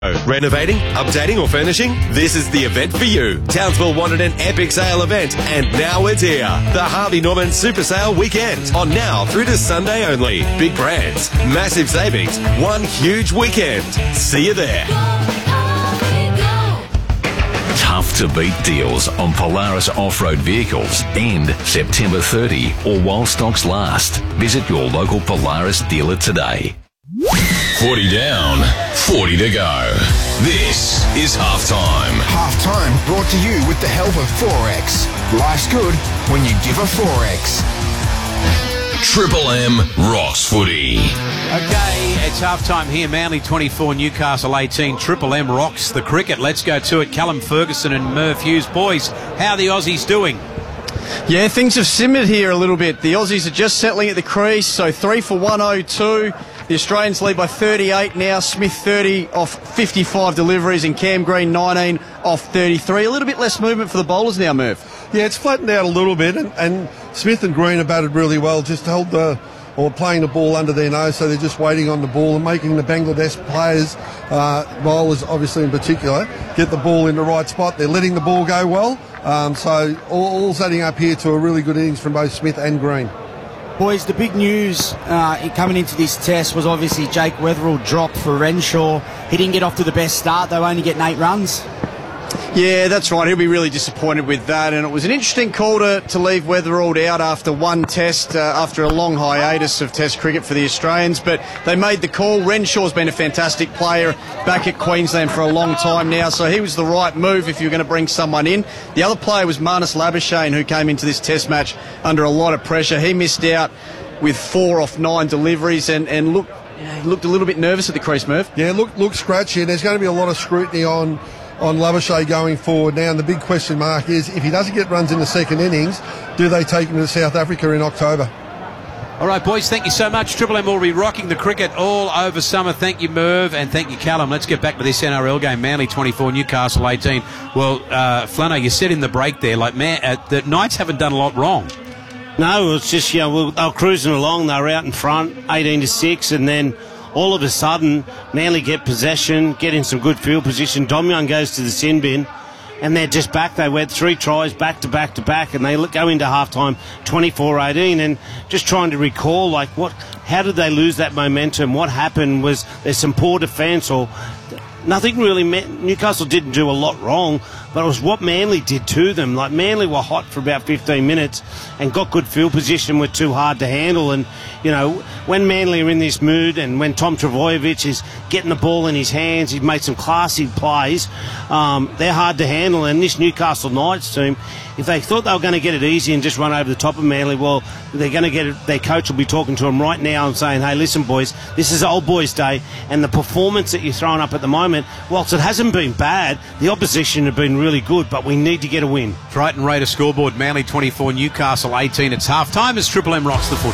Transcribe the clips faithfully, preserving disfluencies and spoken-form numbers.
Renovating, updating or furnishing? This is the event for you. Townsville wanted an epic sale event and now it's here. The Harvey Norman Super Sale Weekend. On now through to Sunday only. Big brands, massive savings, one huge weekend. See you there. Tough to beat deals on Polaris off-road vehicles end September thirtieth or while stocks last. Visit your local Polaris dealer today. forty down, forty to go. This is Halftime. Halftime brought to you with the help of Forex. Life's good when you give a Forex. Triple M rocks footy. Okay, it's halftime here. Manly twenty-four, Newcastle eighteen. Triple M rocks the cricket. Let's go to it. Callum Ferguson and Murph Hughes. Boys, how are the Aussies doing? Yeah, things have simmered here a little bit. The Aussies are just settling at the crease, so three for one oh two. The Australians lead by thirty-eight now. Smith thirty off fifty-five deliveries and Cam Green nineteen off thirty-three. A little bit less movement for the bowlers now, Murph. Yeah, it's flattened out a little bit, and, and Smith and Green have batted really well, just held the, or playing the ball under their nose, so they're just waiting on the ball and making the Bangladesh players, uh, bowlers obviously in particular, get the ball in the right spot. They're letting the ball go well, um, so all, all's adding up here to a really good innings from both Smith and Green. Boys, the big news uh, coming into this test was obviously Jake Weatherall dropped for Renshaw. He didn't get off to the best start, though, only getting eight runs. Yeah, that's right. He'll be really disappointed with that. And it was an interesting call to, to leave Weatherall out after one test, uh, after a long hiatus of test cricket for the Australians. But they made the call. Renshaw's been a fantastic player back at Queensland for a long time now, so he was the right move if you're going to bring someone in. The other player was Marnus Labuschagne, who came into this test match under a lot of pressure. He missed out with four off nine deliveries and, and looked, you know, he looked a little bit nervous at the crease, Murph. Yeah, look, look scratchy, and there's going to be a lot of scrutiny on on Labuschagne going forward now, and the big question mark is if he doesn't get runs in the second innings, do they take him to South Africa in October? All right, boys, thank you so much. Triple M will be rocking the cricket all over summer. Thank you, Merv, and thank you, Callum. Let's get back to this N R L game. Manly twenty-four, Newcastle eighteen. Well, uh, Flano, you said in the break there, like, man, uh, the Knights haven't done a lot wrong. No, it's just, you know, they were cruising along, they were out in front, eighteen to six, and then all of a sudden, Manly get possession, get in some good field position. Domyon goes to the sin bin, and they're just back. They went three tries back to back to back, and they go into halftime twenty-four eighteen. And just trying to recall, like, what, how did they lose that momentum? What happened? Was there some poor defence, or nothing really? Newcastle didn't do a lot wrong, but it was what Manly did to them. Like, Manly were hot for about fifteen minutes and got good field position, were too hard to handle. And, you know, when Manly are in this mood and when Tom Trbojevic is getting the ball in his hands, he's made some classy plays, um, they're hard to handle. And this Newcastle Knights team, if they thought they were going to get it easy and just run over the top of Manly, well, they're going to get it. Their coach will be talking to them right now and saying, hey, listen, boys, this is old boys' day, and the performance that you're throwing up at the moment, whilst it hasn't been bad, the opposition have been really good, but we need to get a win. Triton Raider scoreboard, Manly twenty-four, Newcastle eighteen. It's half-time as Triple M rocks the footy.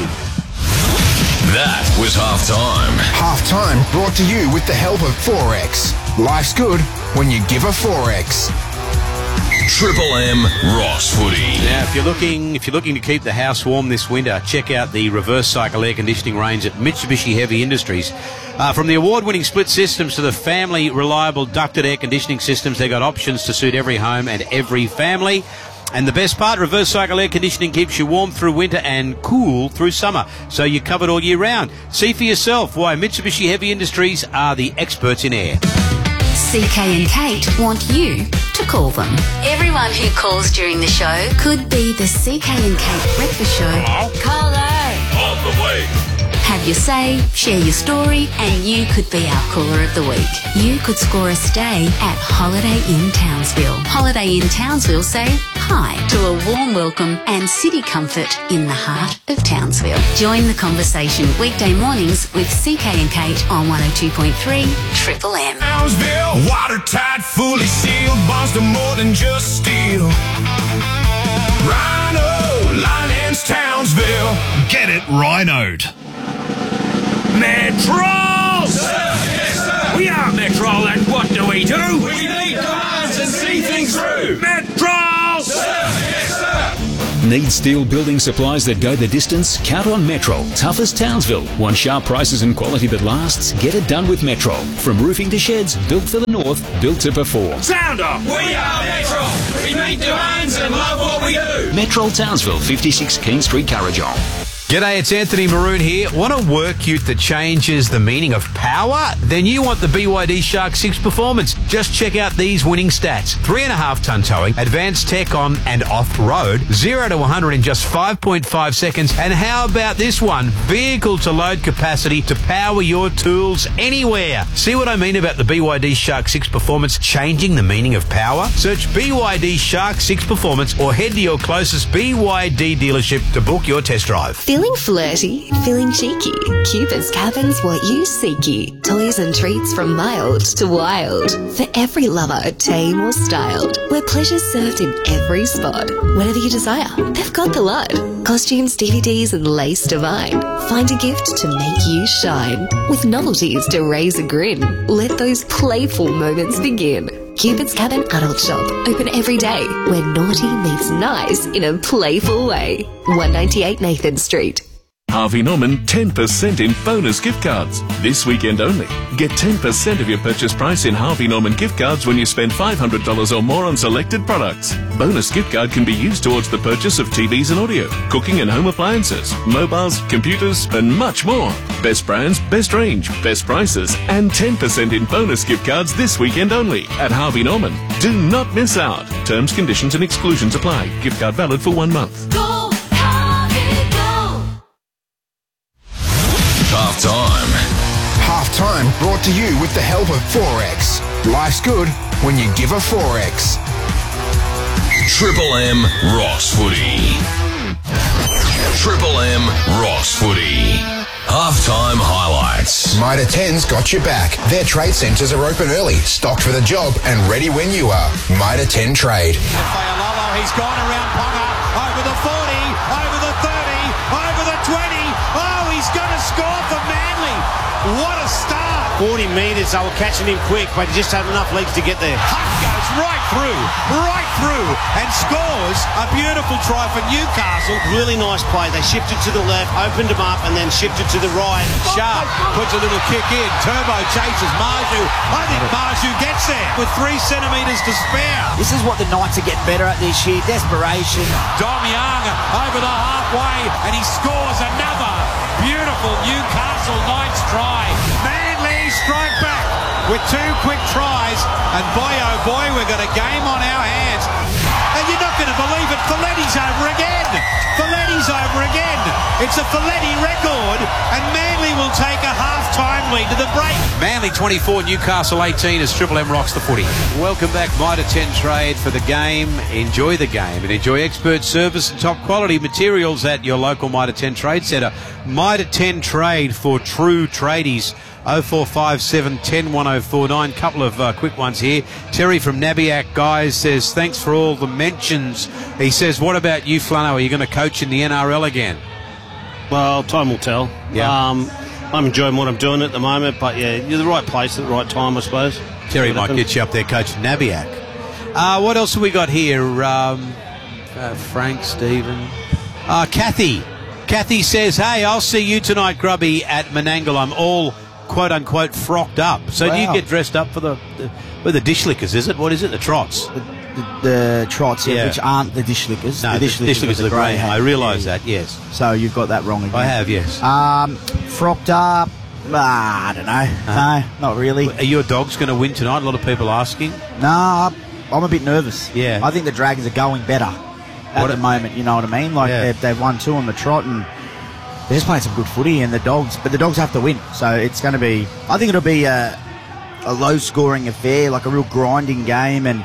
That was Halftime. Halftime brought to you with the help of Forex. Life's good when you give a Forex. Triple M rocks footy. Now, if you're looking, if you're looking to keep the house warm this winter, check out the reverse cycle air conditioning range at Mitsubishi Heavy Industries. Uh, from the award-winning split systems to the family reliable ducted air conditioning systems, they've got options to suit every home and every family. And the best part, reverse cycle air conditioning keeps you warm through winter and cool through summer, so you're covered all year round. See for yourself why Mitsubishi Heavy Industries are the experts in air. C K and Kate want you to call them. Everyone who calls during the show could be the C K and Kate breakfast show. Hello? Caller. On the way. Have your say, share your story, and you could be our caller of the week. You could score a stay at Holiday Inn Townsville. Holiday Inn Townsville say hi to a warm welcome and city comfort in the heart of Townsville. Join the conversation weekday mornings with C K and Kate on one oh two point three Triple M. Townsville, watertight, fully sealed, bonds to more than just steel. Rhino, Linens, Townsville. Get it rhinoed. Metrol! Sir, yes, sir. We are Metrol, and what do we do? We lead commands and see things through. Metrol! Sir, yes, sir. Need steel building supplies that go the distance? Count on Metro. Tough as Townsville. Want sharp prices and quality that lasts? Get it done with Metro. From roofing to sheds, built for the north, built to perform. Sound off! We are Metro! We meet demands and love what we do! Metro Townsville, fifty-six King Street, Currajong. G'day, it's Anthony Maroon here. Want a work ute that changes the meaning of power? Then you want the B Y D Shark six Performance. Just check out these winning stats. Three and a half tonne towing, advanced tech on and off-road, zero to one hundred in just five point five seconds. And how about this one? Vehicle to load capacity to power your tools anywhere. See what I mean about the B Y D Shark six Performance changing the meaning of power? Search B Y D Shark six Performance or head to your closest B Y D dealership to book your test drive. Feeling flirty? Feeling cheeky? Cupid's Cabin's what you seeky. Toys and treats from mild to wild. For every lover, tame or styled. Where pleasure's served in every spot. Whatever you desire, they've got the lot. Costumes, D V Ds and lace divine. Find a gift to make you shine. With novelties to raise a grin. Let those playful moments begin. Cupid's Cabin Adult Shop. Open every day. Where naughty meets nice in a playful way. one ninety-eight Nathan Street. Harvey Norman ten percent in bonus gift cards. This weekend only. Get ten percent of your purchase price in Harvey Norman gift cards when you spend five hundred dollars or more on selected products. Bonus gift card can be used towards the purchase of T Vs and audio, cooking and home appliances, mobiles, computers, and much more. Best brands, best range, best prices, and ten percent in bonus gift cards this weekend only at Harvey Norman. Do not miss out. Terms, conditions, and exclusions apply. Gift card valid for one month. Go, Harvey, go! Half time. Half time brought to you with the help of Forex. Life's good when you give a Forex. Triple M Rocks Footy. Triple M Rocks Footy. Halftime highlights. Mitre ten's got your back. Their trade centres are open early, stocked for the job and ready when you are. Mitre ten Trade. Fayalolo, he's gone around Ponga, over the forty, over the thirty, over the twenty. Oh, he's going to score for Manly. What a start. forty metres, they were catching him quick, but he just had enough legs to get there. Hunt goes right through, right through, and scores a beautiful try for Newcastle. Really nice play. They shifted to the left, opened him up, and then shifted to the right. Sharp puts a little kick in. Turbo chases Marju. I think Marju gets there with three centimetres to spare. This is what the Knights are getting better at this year. Desperation. Dom Young over the halfway, and he scores another beautiful Newcastle Knights try. Manly strike back with two quick tries, and boy oh boy, we've got a game on our hands. And you're not going to believe it, Folletti's over again. Folletti's over again. It's a Folletti record, and Manly will take a half-time lead to the break. Manly twenty-four, Newcastle eighteen as Triple M rocks the footy. Welcome back, Mitre ten Trade for the game. Enjoy the game and enjoy expert service and top quality materials at your local Mitre ten Trade Centre. Mitre ten Trade for true tradies. oh four five seven, one oh, one oh four nine. Couple of uh, quick ones here. Terry from Nabiac, guys, says, thanks for all the mentions. He says, what about you, Flano? Are you going to coach in the N R L again? Well, time will tell. Yeah. Um, I'm enjoying what I'm doing at the moment, but yeah, you're the right place at the right time, I suppose. Terry might get you up there coaching Nabiac. Uh, what else have we got here? Um, uh, Frank, Stephen. Uh, Kathy. Kathy says, hey, I'll see you tonight, Grubby, at Menangle. I'm all quote-unquote frocked up. So Wow. do you get dressed up for the, the, well, the dish lickers, is it? What is it? The trots? The, the, the trots, yeah, Yeah. which aren't the dish lickers. No, the dish the dish lickers are are the grey. hat. I realise that, yes. So you've got that wrong again. I have, yes. Um, frocked up. Ah, I don't know. Uh-huh. No, not really. Are your dogs going to win tonight? A lot of people asking. No, I'm, I'm a bit nervous. Yeah. I think the Dragons are going better at What the a- moment, you know what I mean? Like, Yeah. they've, they've won two on the trot and they're just playing some good footy, and the Dogs, but the Dogs have to win. So it's going to be, I think it'll be a, a low-scoring affair, like a real grinding game, and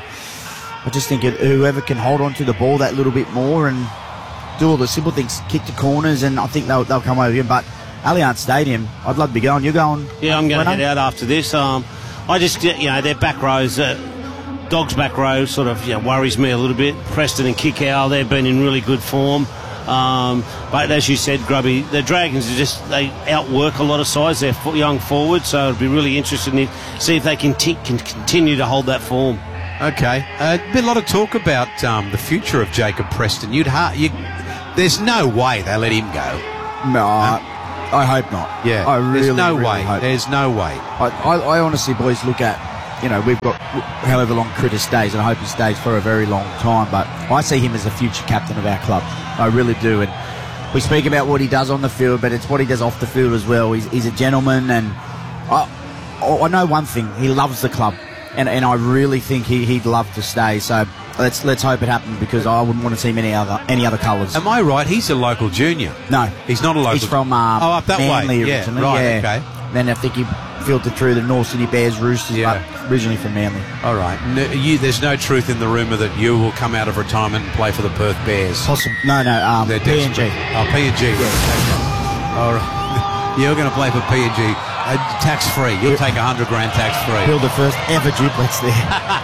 I just think it, whoever can hold on to the ball that little bit more and do all the simple things, kick the corners, and I think they'll, they'll come over here. But Allianz Stadium, I'd love to be going. You're going? Yeah, I'm going to Reno? head out after this. Um, I just, you know, their back rows, uh, Dogs back row sort of you know, worries me a little bit. Preston and Kikau, they've been in really good form. Um, but as you said, Grubby, the Dragons are just, they outwork a lot of sides. They're fo- young forwards, so it'd be really interesting to see if they can, t- can continue to hold that form. Okay. Uh, been a lot of talk about um, the future of Jacob Preston. You'd ha- you, There's no way they let him go. No, I, I hope not. Yeah, I really, there's no really way. hope. There's no way. I, I, I honestly, boys, look at, you know, we've got however long Critter stays, and I hope he stays for a very long time, but I see him as the future captain of our club. I really do, and we speak about what he does on the field, but it's what he does off the field as well. He's, he's a gentleman, and I, I know one thing, he loves the club, and, and I really think he, he'd love to stay, so let's let's hope it happens, because I wouldn't want to see him any other any other colours. Am I right? He's a local junior. No. He's not a local. He's from um, oh, up that Manly way. originally. Yeah, right, yeah. okay. Then I think he filtered through the North City Bears, Roosters, Yeah. but originally from Manly. All right. No, you, there's no truth in the rumour that you will come out of retirement and play for the Perth Bears. Possible. No, no, um, They're P N G. desperate. Oh, P N G. Yeah. All right. You're going to play for P N G. Uh, tax-free. You'll take a hundred grand tax-free. Build the first ever duplex there.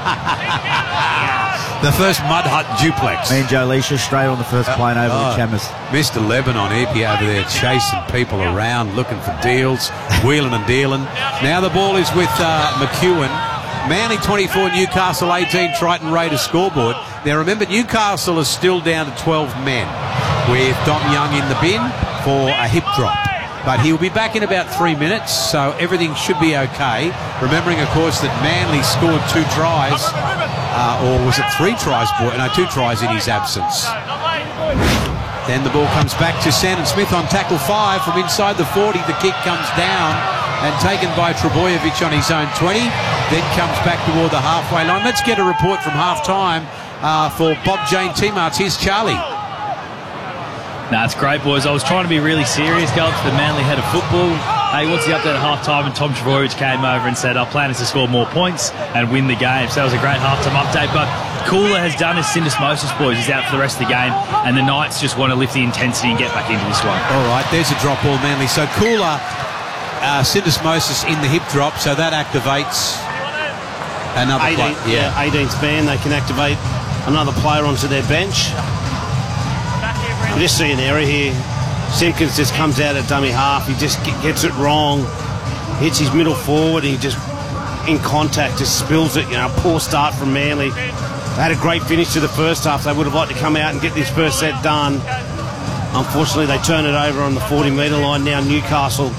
The first mud hut duplex. Me and Joe Leisha straight on the first plane over Oh, to Chammers. Mister Lebanon Epi over there chasing people around, looking for deals, wheeling and dealing. Now the ball is with uh, McEwen. Manly twenty-four, Newcastle eighteen, Triton Raiders scoreboard. Now remember, Newcastle is still down to twelve men with Dom Young in the bin for a hip drop. But he'll be back in about three minutes, so everything should be okay. Remembering, of course, that Manly scored two tries, uh, or was it three tries? No, two tries in his absence. Then the ball comes back to Sandon Smith on tackle five from inside the forty. The kick comes down and taken by Trebojevic on his own twenty. Then comes back toward the halfway line. Let's get a report from half-time uh, for Bob Jane T-Marts. Here's Charlie. Nah, it's great, boys. I was trying to be really serious, Gulch, the Manly head of football. Hey, what's the update at half-time? And Tom Trebojevic came over and said, our plan is to score more points and win the game. So that was a great half-time update. But Cooler has done his syndesmosis, boys. He's out for the rest of the game. And the Knights just want to lift the intensity and get back into this one. All right, there's a drop ball, Manly. So Cooler, uh, syndesmosis in the hip drop, so that activates another player. Yeah, eighteenth man. They can activate another player onto their bench. You just see an error here. Simpkins just comes out at dummy half. He just gets it wrong. Hits his middle forward. He just, in contact, just spills it. You know, poor start from Manly. They had a great finish to the first half. They would have liked to come out and get this first set done. Unfortunately, they turn it over on the forty metre line now, Newcastle.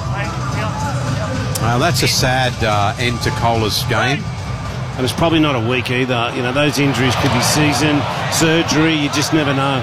Well, that's a sad uh, end to Kohler's game. And it's probably not a week either. You know, those injuries could be season, surgery, you just never know.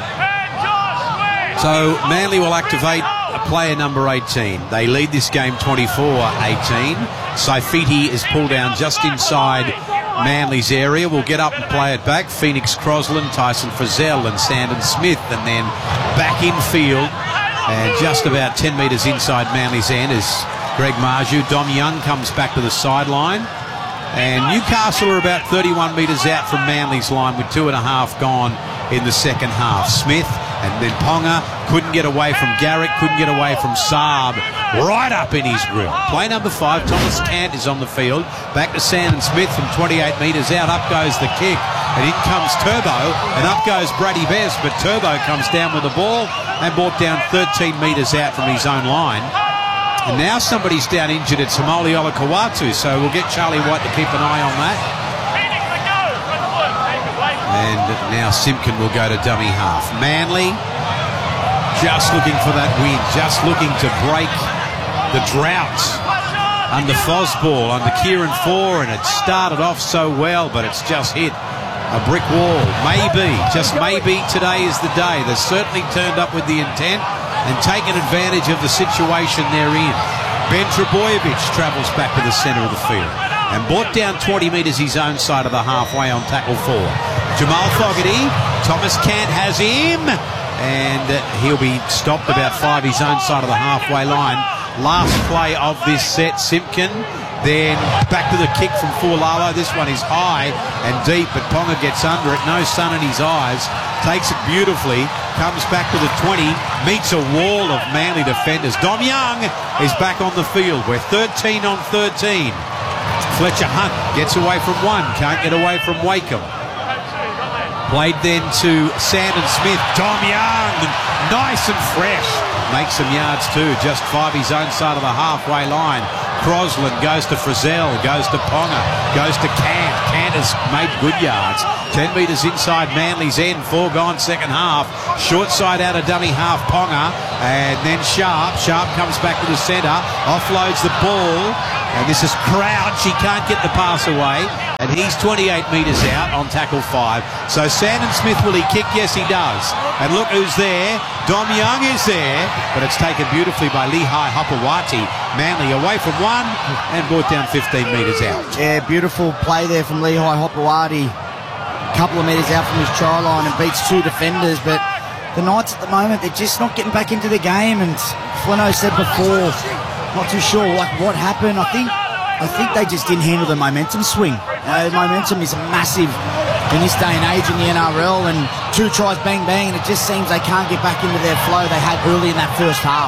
So Manly will activate a player number eighteen. They lead this game twenty-four eighteen. Saifiti is pulled down just inside Manly's area. Will get up and play it back. Phoenix Crosland, Tyson Frizzell and Sandon Smith, and then back in field. And just about ten metres inside Manly's end is Greg Marju. Dom Young comes back to the sideline. And Newcastle are about thirty-one metres out from Manly's line with two and a half gone in the second half. Smith and then Ponga couldn't get away from Garrick, couldn't get away from Saab. Right up in his grill. Play number five, Thomas Cant is on the field. Back to Sandon Smith from twenty-eight metres out. Up goes the kick. And in comes Turbo. And up goes Brady Best. But Turbo comes down with the ball and brought down thirteen metres out from his own line. And now somebody's down injured. It's Hamoli Olakawatu. So we'll get Charlie White to keep an eye on that. And now Simpkin will go to dummy half. Manly just looking for that win, just looking to break the drought under Fosball, under Kieran Four, and it started off so well, but it's just hit a brick wall. Maybe, just maybe today is the day. They've certainly turned up with the intent and taken advantage of the situation they're in. Ben Trebojevic travels back to the centre of the field and brought down twenty metres his own side of the halfway on tackle four. Jamal Fogarty, Thomas Cant has him, and he'll be stopped about five his own side of the halfway line. Last play of this set, Simpkin, then back to the kick from Fualalo. This one is high and deep, but Ponga gets under it, no sun in his eyes, takes it beautifully, comes back to the twenty, meets a wall of Manly defenders. Dom Young is back on the field. We're thirteen on thirteen. Fletcher Hunt gets away from one, can't get away from Wakeham. Played then to Sandon Smith. Dom Young, nice and fresh. Makes some yards too, just five his own side of the halfway line. Crosland goes to Frizzell, goes to Ponga, goes to Cant. Cant has made good yards. ten metres inside Manly's end. Four gone second half. Short side out of dummy half, Ponga. And then Sharp. Sharp comes back to the centre. Offloads the ball. And this is Crouch. He can't get the pass away. And he's twenty-eight metres out on tackle five. So Sandon Smith, will he kick? Yes, he does. And look who's there. Dom Young is there. But it's taken beautifully by Lehigh Hopewati. Manly away from one and brought down fifteen metres out. Yeah, beautiful play there from Lehigh Hopewati. A couple of metres out from his try line and beats two defenders. But the Knights at the moment, they're just not getting back into the game. And Flino said before, not too sure like what happened. I think I think they just didn't handle the momentum swing. Uh, momentum is massive in this day and age in the N R L, and two tries, bang, bang, and it just seems they can't get back into their flow they had early in that first half.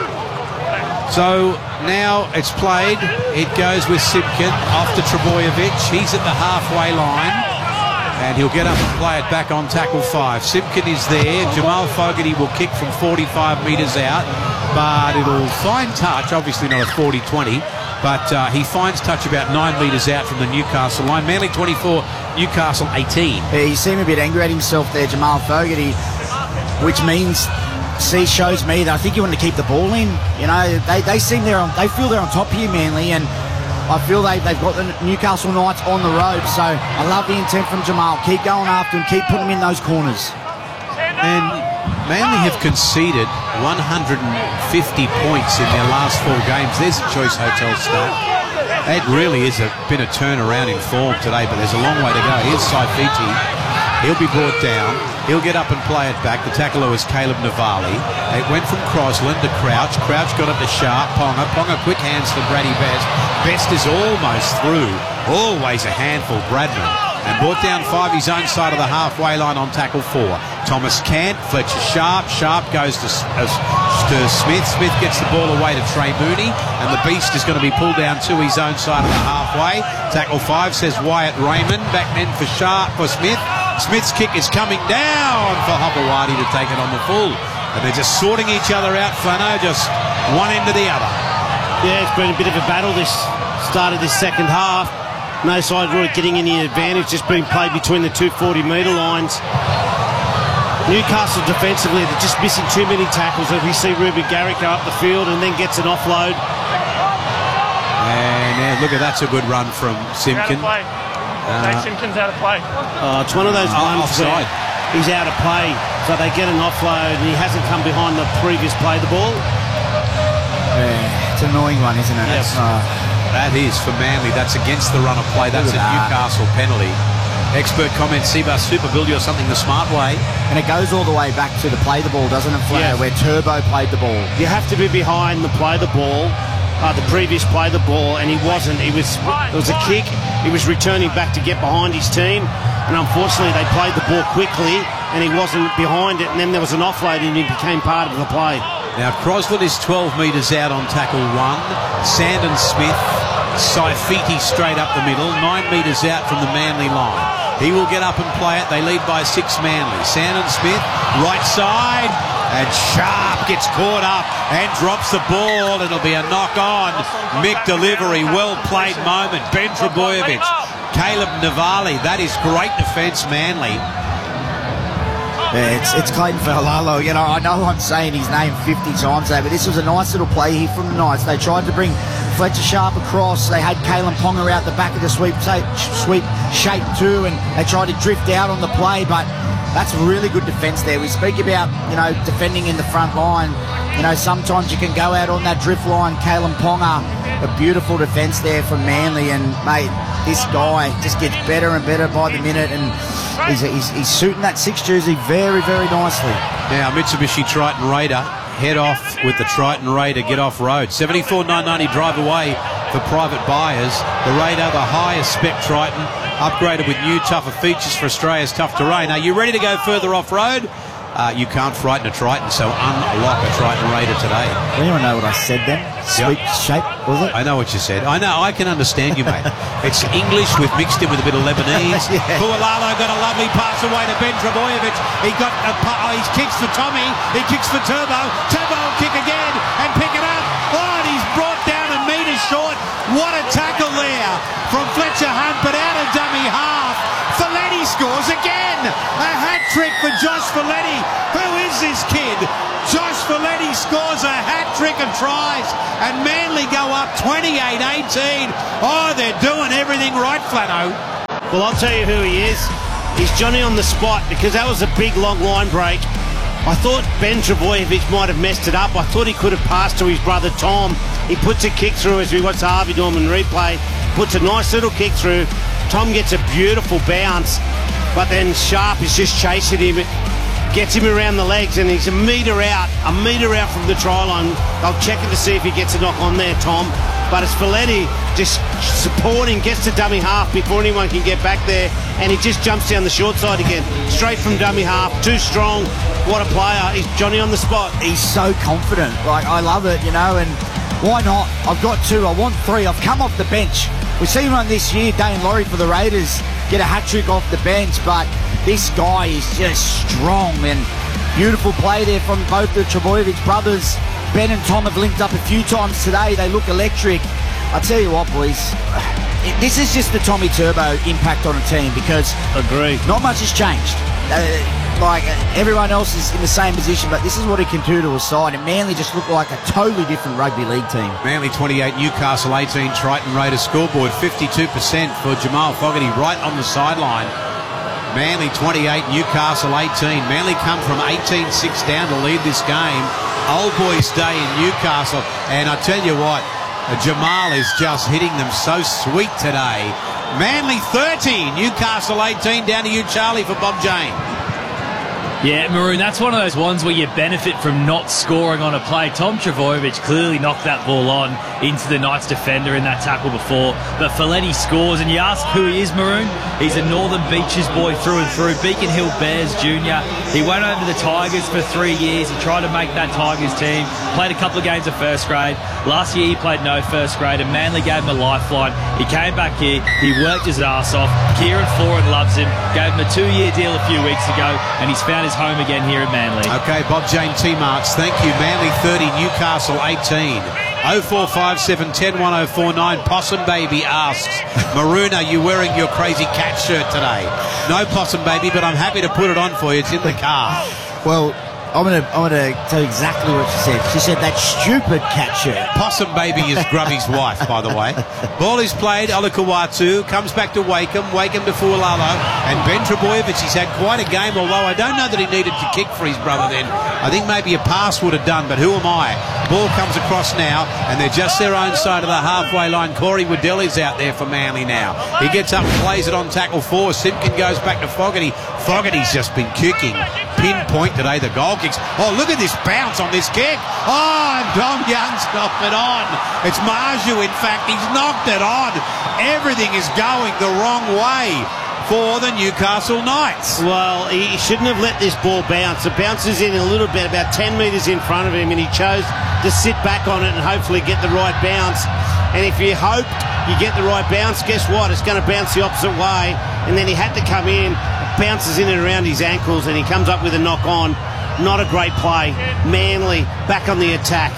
So now it's played. It goes with Simpkin off to Trebojevic. He's at the halfway line, and he'll get up and play it back on tackle five. Simpkin is there. Jamal Fogarty will kick from forty-five metres out, but it'll find touch, obviously not a forty twenty, but uh, he finds touch about nine metres out from the Newcastle line. Manly twenty-four, Newcastle eighteen. Yeah, he seemed a bit angry at himself there, Jamal Fogarty, which means, see, shows me that I think you want to keep the ball in. You know, they, they seem they're on, they feel they're on top here, Manly, and I feel they, they've got the Newcastle Knights on the road. So I love the intent from Jamal. Keep going after him, keep putting him in those corners. And Manly have conceded one hundred fifty points in their last four games. There's a Choice Hotel stat. It really is a been a turnaround in form today, but there's a long way to go. Here's Saifiti. He'll be brought down. He'll get up and play it back. The tackler was Caleb Navali. It went from Crosland to Crouch. Crouch got it to Sharp. Ponga. Ponga quick hands to Brady Best. Best is almost through. Always a handful, Bradman. And brought down five, his own side of the halfway line on tackle four. Thomas Cant, Fletcher Sharp. Sharp goes to, uh, to Smith. Smith gets the ball away to Trey Mooney. And the Beast is going to be pulled down to his own side of the halfway. Tackle five says Wyatt Raymond. Back then for Sharp, for Smith. Smith's kick is coming down for Hopewati to take it on the full. And they're just sorting each other out, Flano, just one end to the other. Yeah, it's been a bit of a battle this start of this second half. No side really getting any advantage, just being played between the two forty metre lines. Newcastle defensively, they're just missing too many tackles. As we see Ruben Garrick go up the field and then gets an offload. And uh, look at that's a good run from Simpkin. Uh, Simpkins out of play. Uh, it's one of those uh, ones where he's out of play, so they get an offload and he hasn't come behind the previous play the ball. Yeah, it's an annoying one, isn't it? Yes. Uh, that is for Manly. That's against the run of play. That's a that. Newcastle penalty. Expert comments, Seabus Super Build You something the smart way. And it goes all the way back to the play the ball, doesn't it, Flair? Yes. Where Turbo played the ball. You have to be behind the play the ball. Uh, the previous play the ball, and he wasn't. It was it was a kick. He was returning back to get behind his team, and unfortunately they played the ball quickly, and he wasn't behind it. And then there was an offload, and he became part of the play. Now Crosland is twelve metres out on tackle one. Sandon Smith, Saifiti straight up the middle, nine metres out from the Manly line. He will get up and play it. They lead by six Manly. Sandon Smith, right side. And Sharp gets caught up and drops the ball. It'll be a knock-on. Mick delivery, well-played moment. Ben Trebojevic, Caleb Navali. That is great defence, Manly. Yeah, it's, it's Clayton Failalo. You know, I know I'm saying his name fifty times there, but this was a nice little play here from the Knights. They tried to bring Fletcher Sharp across. They had Kalen Ponga out the back of the sweep, sweep shape too, and they tried to drift out on the play, but that's really good defence there. We speak about, you know, defending in the front line. You know, sometimes you can go out on that drift line. Kalen Ponga, a beautiful defence there from Manly. And, mate, this guy just gets better and better by the minute. And he's, he's, he's suiting that six jersey very, very nicely. Now, Mitsubishi Triton Raider head off with the Triton Raider, get off road. seventy-four nine ninety drive away for private buyers. The Raider, the highest spec Triton, upgraded with new, tougher features for Australia's tough terrain. Are you ready to go further off-road? Uh, you can't frighten a Triton, so unlock a Triton Raider today. Does anyone know what I said then? Sweet yep. shape, was it? I know what you said. I know, I can understand you, mate. It's English with mixed in with a bit of Lebanese. yeah. Pualalo got a lovely pass away to Ben Trebojevic. He got a oh, he kicks for Tommy. He kicks for Turbo. Turbo will kick again and pick it up. Oh, and he's brought down a metre short. What a tackle there from Fletcher Hunt, but out of dummy half. Fellini scores again. A hat-trick for Josh Folletti. Who is this kid? Josh Folletti scores a hat-trick of tries, and Manly go up twenty-eight eighteen. Oh, they're doing everything right, Flatto. Well, I'll tell you who he is. He's Johnny on the spot, because that was a big, long line break. I thought Ben Trebojevic might have messed it up. I thought he could have passed to his brother Tom. He puts a kick through as we watch the Harvey Norman replay. Puts a nice little kick through. Tom gets a beautiful bounce, but then Sharp is just chasing him. Gets him around the legs, and he's a metre out, a metre out from the try line. They'll check it to see if he gets a knock on there, Tom. But it's Folletti just supporting, gets to dummy half before anyone can get back there, and he just jumps down the short side again. Straight from dummy half, too strong. What a player. He's Johnny on the spot. He's so confident. Like, I love it, you know, and why not? I've got two, I want three. I've come off the bench. We've seen one this year, Dane Laurie for the Raiders, get a hat-trick off the bench, but this guy is just strong, and beautiful play there from both the Trebojevic brothers. Ben and Tom have linked up a few times today. They look electric. I tell you what, boys, this is just the Tommy Turbo impact on a team, because agree, not much has changed. Uh, like, everyone else is in the same position, but this is what he can do to a side, and Manly just look like a totally different rugby league team. Manly twenty-eight, Newcastle eighteen, Triton Raiders scoreboard fifty-two percent for Jamal Fogarty right on the sideline. Manly twenty-eight, Newcastle eighteen. Manly come from eighteen six down to lead this game. Old boys day in Newcastle, and I tell you what, Jamal is just hitting them so sweet today. Manly thirteen, Newcastle eighteen. Down to you, Charlie, for Bob Jane. Yeah, Maroon, that's one of those ones where you benefit from not scoring on a play. Tom Trebojevic clearly knocked that ball on into the Knights defender in that tackle before, but Folletti scores, and you ask who he is, Maroon? He's a Northern Beaches boy through and through, Beacon Hill Bears Junior He went over the Tigers for three years. He tried to make that Tigers team, played a couple of games of first grade. Last year he played no first grade, and Manly gave him a lifeline. He came back here, he worked his ass off. Kieran Foran loves him, gave him a two-year deal a few weeks ago, and he's found his home again here at Manly. Okay, Bob Jane T-Marks, thank you. Manly thirty, Newcastle eighteen. oh four five seven, one oh one oh four nine. Possum Baby asks, Maroon, are you wearing your crazy cat shirt today? No, Possum Baby, but I'm happy to put it on for you. It's in the car. Well, I'm going to I'm gonna tell you exactly what she said. She said that stupid cat shirt. Possum Baby is Grubby's wife, by the way. Ball is played. Olakawatu comes back to Wakeham. Wakeham to Fualalo. And Ben Trebojevic, he's had quite a game, although I don't know that he needed to kick for his brother then. I think maybe a pass would have done, but who am I? Ball comes across now, and they're just their own side of the halfway line. Corey Waddell is out there for Manly now. He gets up and plays it on tackle four. Simpkin goes back to Fogarty. Fogarty's just been kicking. Pinpoint today, the goal kicks. Oh, look at this bounce on this kick. Oh, and Dom Young's knocked it on. It's Marju, in fact. He's knocked it on. Everything is going the wrong way for the Newcastle Knights. Well, he shouldn't have let this ball bounce. It bounces in a little bit, about ten metres in front of him, and he chose to sit back on it and hopefully get the right bounce. And if you hope you get the right bounce, guess what? It's going to bounce the opposite way. And then he had to come in, bounces in and around his ankles, and he comes up with a knock on. Not a great play. Manly back on the attack.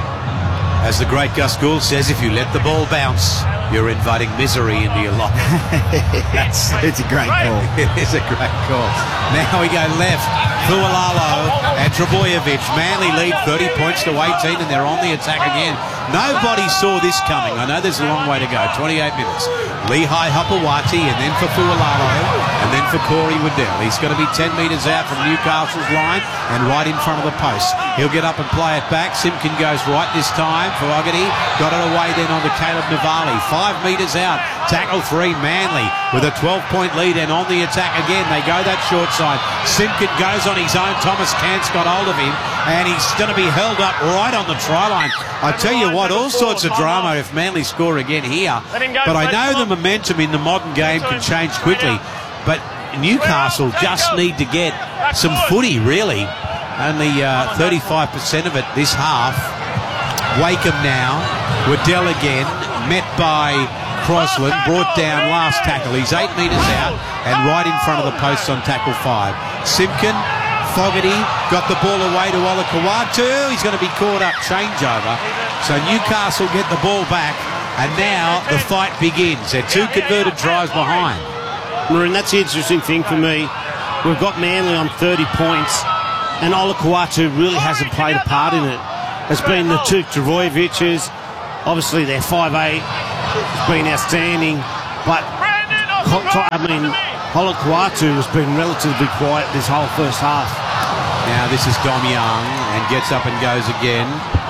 As the great Gus Gould says, if you let the ball bounce, you're inviting misery into your life. That's, it's a great call. It is a great call. Now we go left. Fualalo and Trebojevic. Manly lead thirty points to eighteen, and they're on the attack again. Nobody saw this coming. I know there's a long way to go. twenty-eight minutes. Lehigh Hopewati, and then for Fualalo, and then for Corey Waddell. He's going to be ten metres out from Newcastle's line and right in front of the post. He'll get up and play it back. Simpkin goes right this time. Fogarty got it away then onto Caleb Navali. Five metres out. Tackle three, Manly with a twelve-point lead, and on the attack again. They go that short side. Simpkin goes on his own. Thomas Cant's got hold of him, and he's going to be held up right on the try line. I tell you what, all sorts of drama if Manly score again here. But I know the momentum in the modern game can change quickly. But Newcastle just need to get some footy, really. Only uh, thirty-five percent of it this half. Wakeham now. Waddell again. Met by Crosland. Brought down last tackle. He's eight metres out and right in front of the posts on tackle five. Simpkin. Fogarty got the ball away to Olakawatu. He's going to be caught up. Changeover. So Newcastle get the ball back, and now the fight begins. They're two converted tries behind. Maroon, that's the interesting thing for me. We've got Manly on thirty points, and Olakau'atu really hasn't played a part in it. It's been the two Travojeviches. Obviously, they're five eight. It's been outstanding. But, I mean, Olakau'atu has been relatively quiet this whole first half. Now this is Dom Young, and gets up and goes again.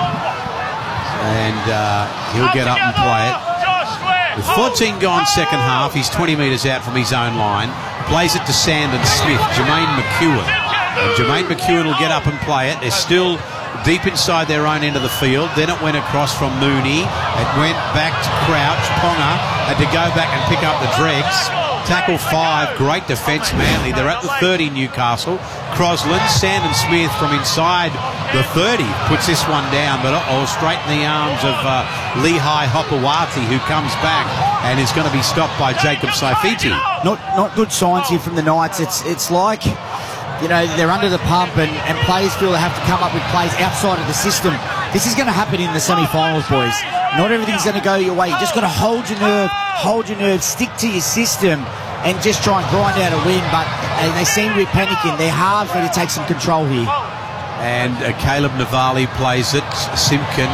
And uh, he'll get up and play it. With fourteen gone second half, he's twenty metres out from his own line. Plays it to Sandon Smith, Jermaine McEwen. And Jermaine McEwen will get up and play it. They're still deep inside their own end of the field. Then it went across from Mooney. It went back to Crouch. Ponga had to go back and pick up the dregs. Tackle five, great defence, Manly. They're at the thirty, Newcastle. Crosland, Sandon Smith from inside the thirty puts this one down, but uh-oh, straight in the arms of uh, Lehigh Hopewati, who comes back and is going to be stopped by Jacob Saifiti. Not not good signs here from the Knights. It's it's like, you know, they're under the pump and, and players feel they have to come up with plays outside of the system. This is going to happen in the semi-finals, boys. Not everything's going to go your way. You just got to hold your nerve, hold your nerve, stick to your system, and just try and grind out a win. But uh, they seem to be panicking. They're hard for to take some control here. And uh, Caleb Navali plays it. Simpkin.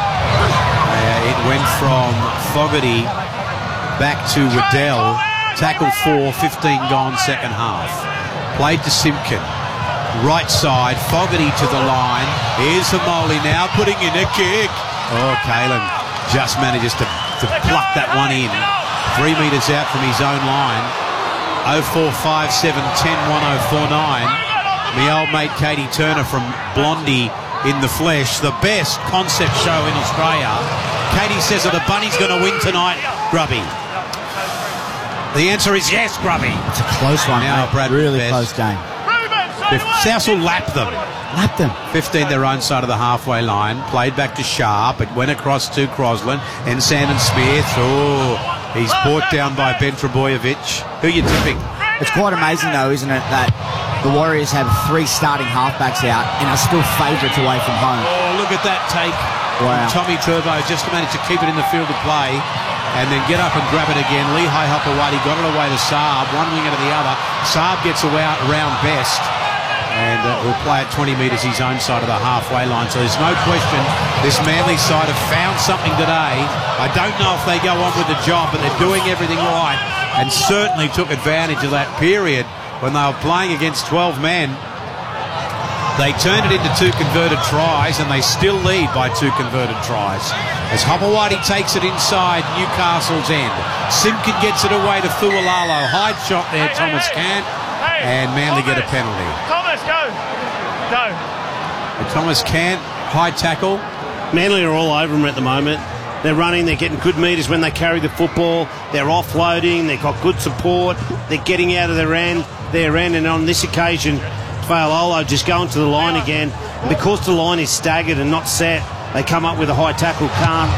Uh, it went from Fogarty back to Waddell. Tackle four, fifteen gone second half. Played to Simpkin. Right side, Fogarty to the line. Here's Hamoli now putting in a kick. Oh, Kalen just manages to, to pluck that one in. Three metres out from his own line. oh four five seven ten one oh four nine. My old mate Katie Turner from Blondie in the flesh. The best concept show in Australia. Katie says that the Bunny's going to win tonight, Grubby. The answer is yes, Grubby. It's a close one, now, mate. Brad Really Best. close game. South will lap them. Lap them. fifteen their own side of the halfway line. Played back to Sharp. It went across to Crosland. And Sandon Smith. Oh, he's brought down by Ben Trebojevic. Who are you tipping? It's quite amazing, though, isn't it, that the Warriors have three starting halfbacks out and are still favourites away from home. Oh, look at that take. Wow. Tommy Turbo just managed to keep it in the field of play and then get up and grab it again. Lehigh Hopewati got it away to Saab, one winger to the other. Saab gets away around Best and uh, will play at twenty metres his own side of the halfway line. So there's no question this Manly side have found something today. I don't know if they go on with the job, but they're doing everything right and certainly took advantage of that period when they were playing against twelve men. They turned it into two converted tries and they still lead by two converted tries. As Hopewati takes it inside Newcastle's end. Simpkin gets it away to Fualalo. High shot there, Thomas Cant. And Manly get a penalty. Thomas, go. Go. And Thomas Cant, high tackle. Manly are all over them at the moment. They're running, they're getting good meters when they carry the football. They're offloading, they've got good support. They're getting out of their end, their end. And on this occasion, Fa'alolo just going to the line again. And because the line is staggered and not set, they come up with a high tackle. Can't.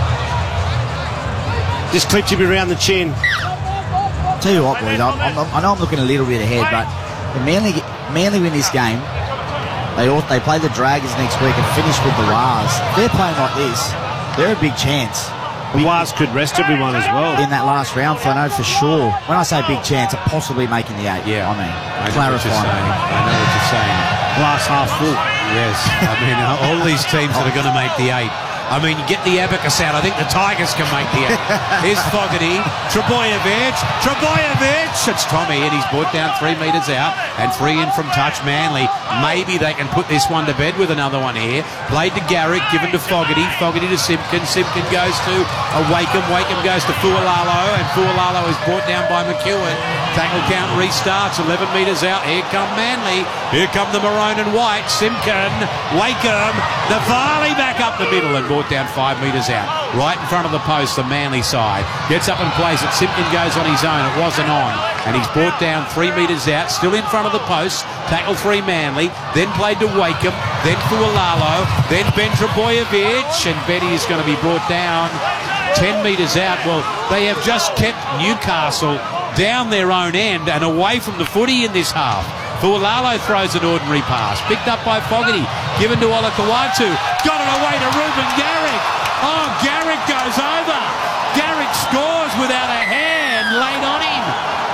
Just clips him around the chin. Tell you what, boys, I'm, I'm, I know I'm looking a little bit ahead, but the Manly, Manly win this game. They all, they play the Dragons next week and finish with the Wars. If they're playing like this, they're a big chance. The Wars could rest everyone as well. In that last round, for I know for sure. When I say big chance, of possibly making the eight. Yeah, I mean, I know what you're saying. I know what you're saying. Glass half full. Yes, I mean, all these teams that are going to make the eight. I mean, get the abacus out. I think the Tigers can make the eight. Here's Fogarty. Trebojevic. Trebojevic. It's Tommy, and he's brought down three metres out and three in from touch. Manly. Maybe they can put this one to bed with another one here. Played to Garrick, given to Fogarty. Fogarty to Simpkin. Simpkin goes to uh, Wakeham. Wakeham goes to Fualalo, and Fualalo is brought down by McEwen. Tackle count restarts. eleven metres out. Here come Manly. Here come the maroon and white. Simpkin. Wakeham. Navali back up the middle and brought down five metres out. Right in front of the post, the Manly side. Gets up and plays it. Simpkin goes on his own. It wasn't on. And he's brought down three metres out. Still in front of the post. Tackle three Manly. Then played to Wakeham. Then Fualalo. Then Ben Trebojevic. And Betty is going to be brought down ten metres out. Well, they have just kept Newcastle down their own end and away from the footy in this half. Fualalo throws an ordinary pass. Picked up by Fogarty. Given to Olakau'atu. Got it away to Ruben Garrick. Oh, Garrick goes over. Garrick scores without a hand laid on him.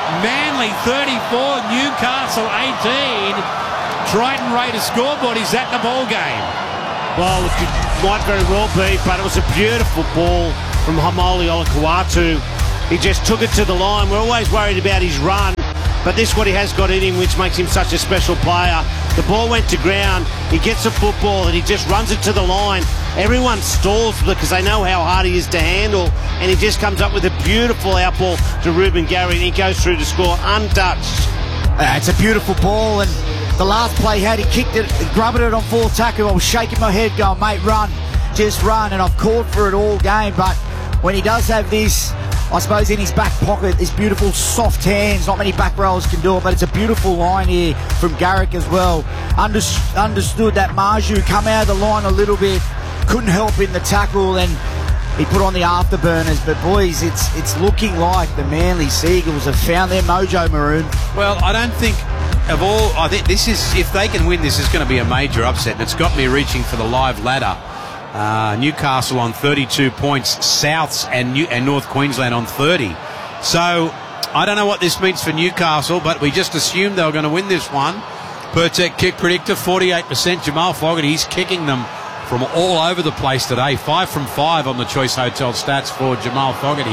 Manly thirty-four, Newcastle eighteen. Triton Raiders scoreboard. Is that the ball game? Well, it might very well be, but it was a beautiful ball from Haumole Olakau'atu. He just took it to the line. We're always worried about his run, but this is what he has got in him, which makes him such a special player. The ball went to ground. He gets a football and he just runs it to the line. Everyone stalls because they know how hard he is to handle, and he just comes up with a beautiful outball to Ruben Garrick, and he goes through to score untouched. Uh, it's a beautiful ball, and the last play he had, he kicked it, grubbed it on full tackle. I was shaking my head going, mate, run, just run, and I've called for it all game, but when he does have this, I suppose, in his back pocket, his beautiful soft hands, not many back rows can do it, but it's a beautiful line here from Garrick as well. Under, understood that Marju come out of the line a little bit, couldn't help in the tackle, and he put on the afterburners. But boys, it's it's looking like the Manly Seagulls have found their mojo, Maroon. Well, I don't think of all, I think this is, if they can win, this is going to be a major upset, and it's got me reaching for the live ladder. Uh, Newcastle on thirty-two points, Souths and, New, and North Queensland on thirty. So I don't know what this means for Newcastle, but we just assumed they were going to win this one. Pertec kick predictor, forty-eight percent. Jamal Fogarty, he's kicking them from all over the place today. Five from five on the Choice Hotel stats for Jamal Fogarty.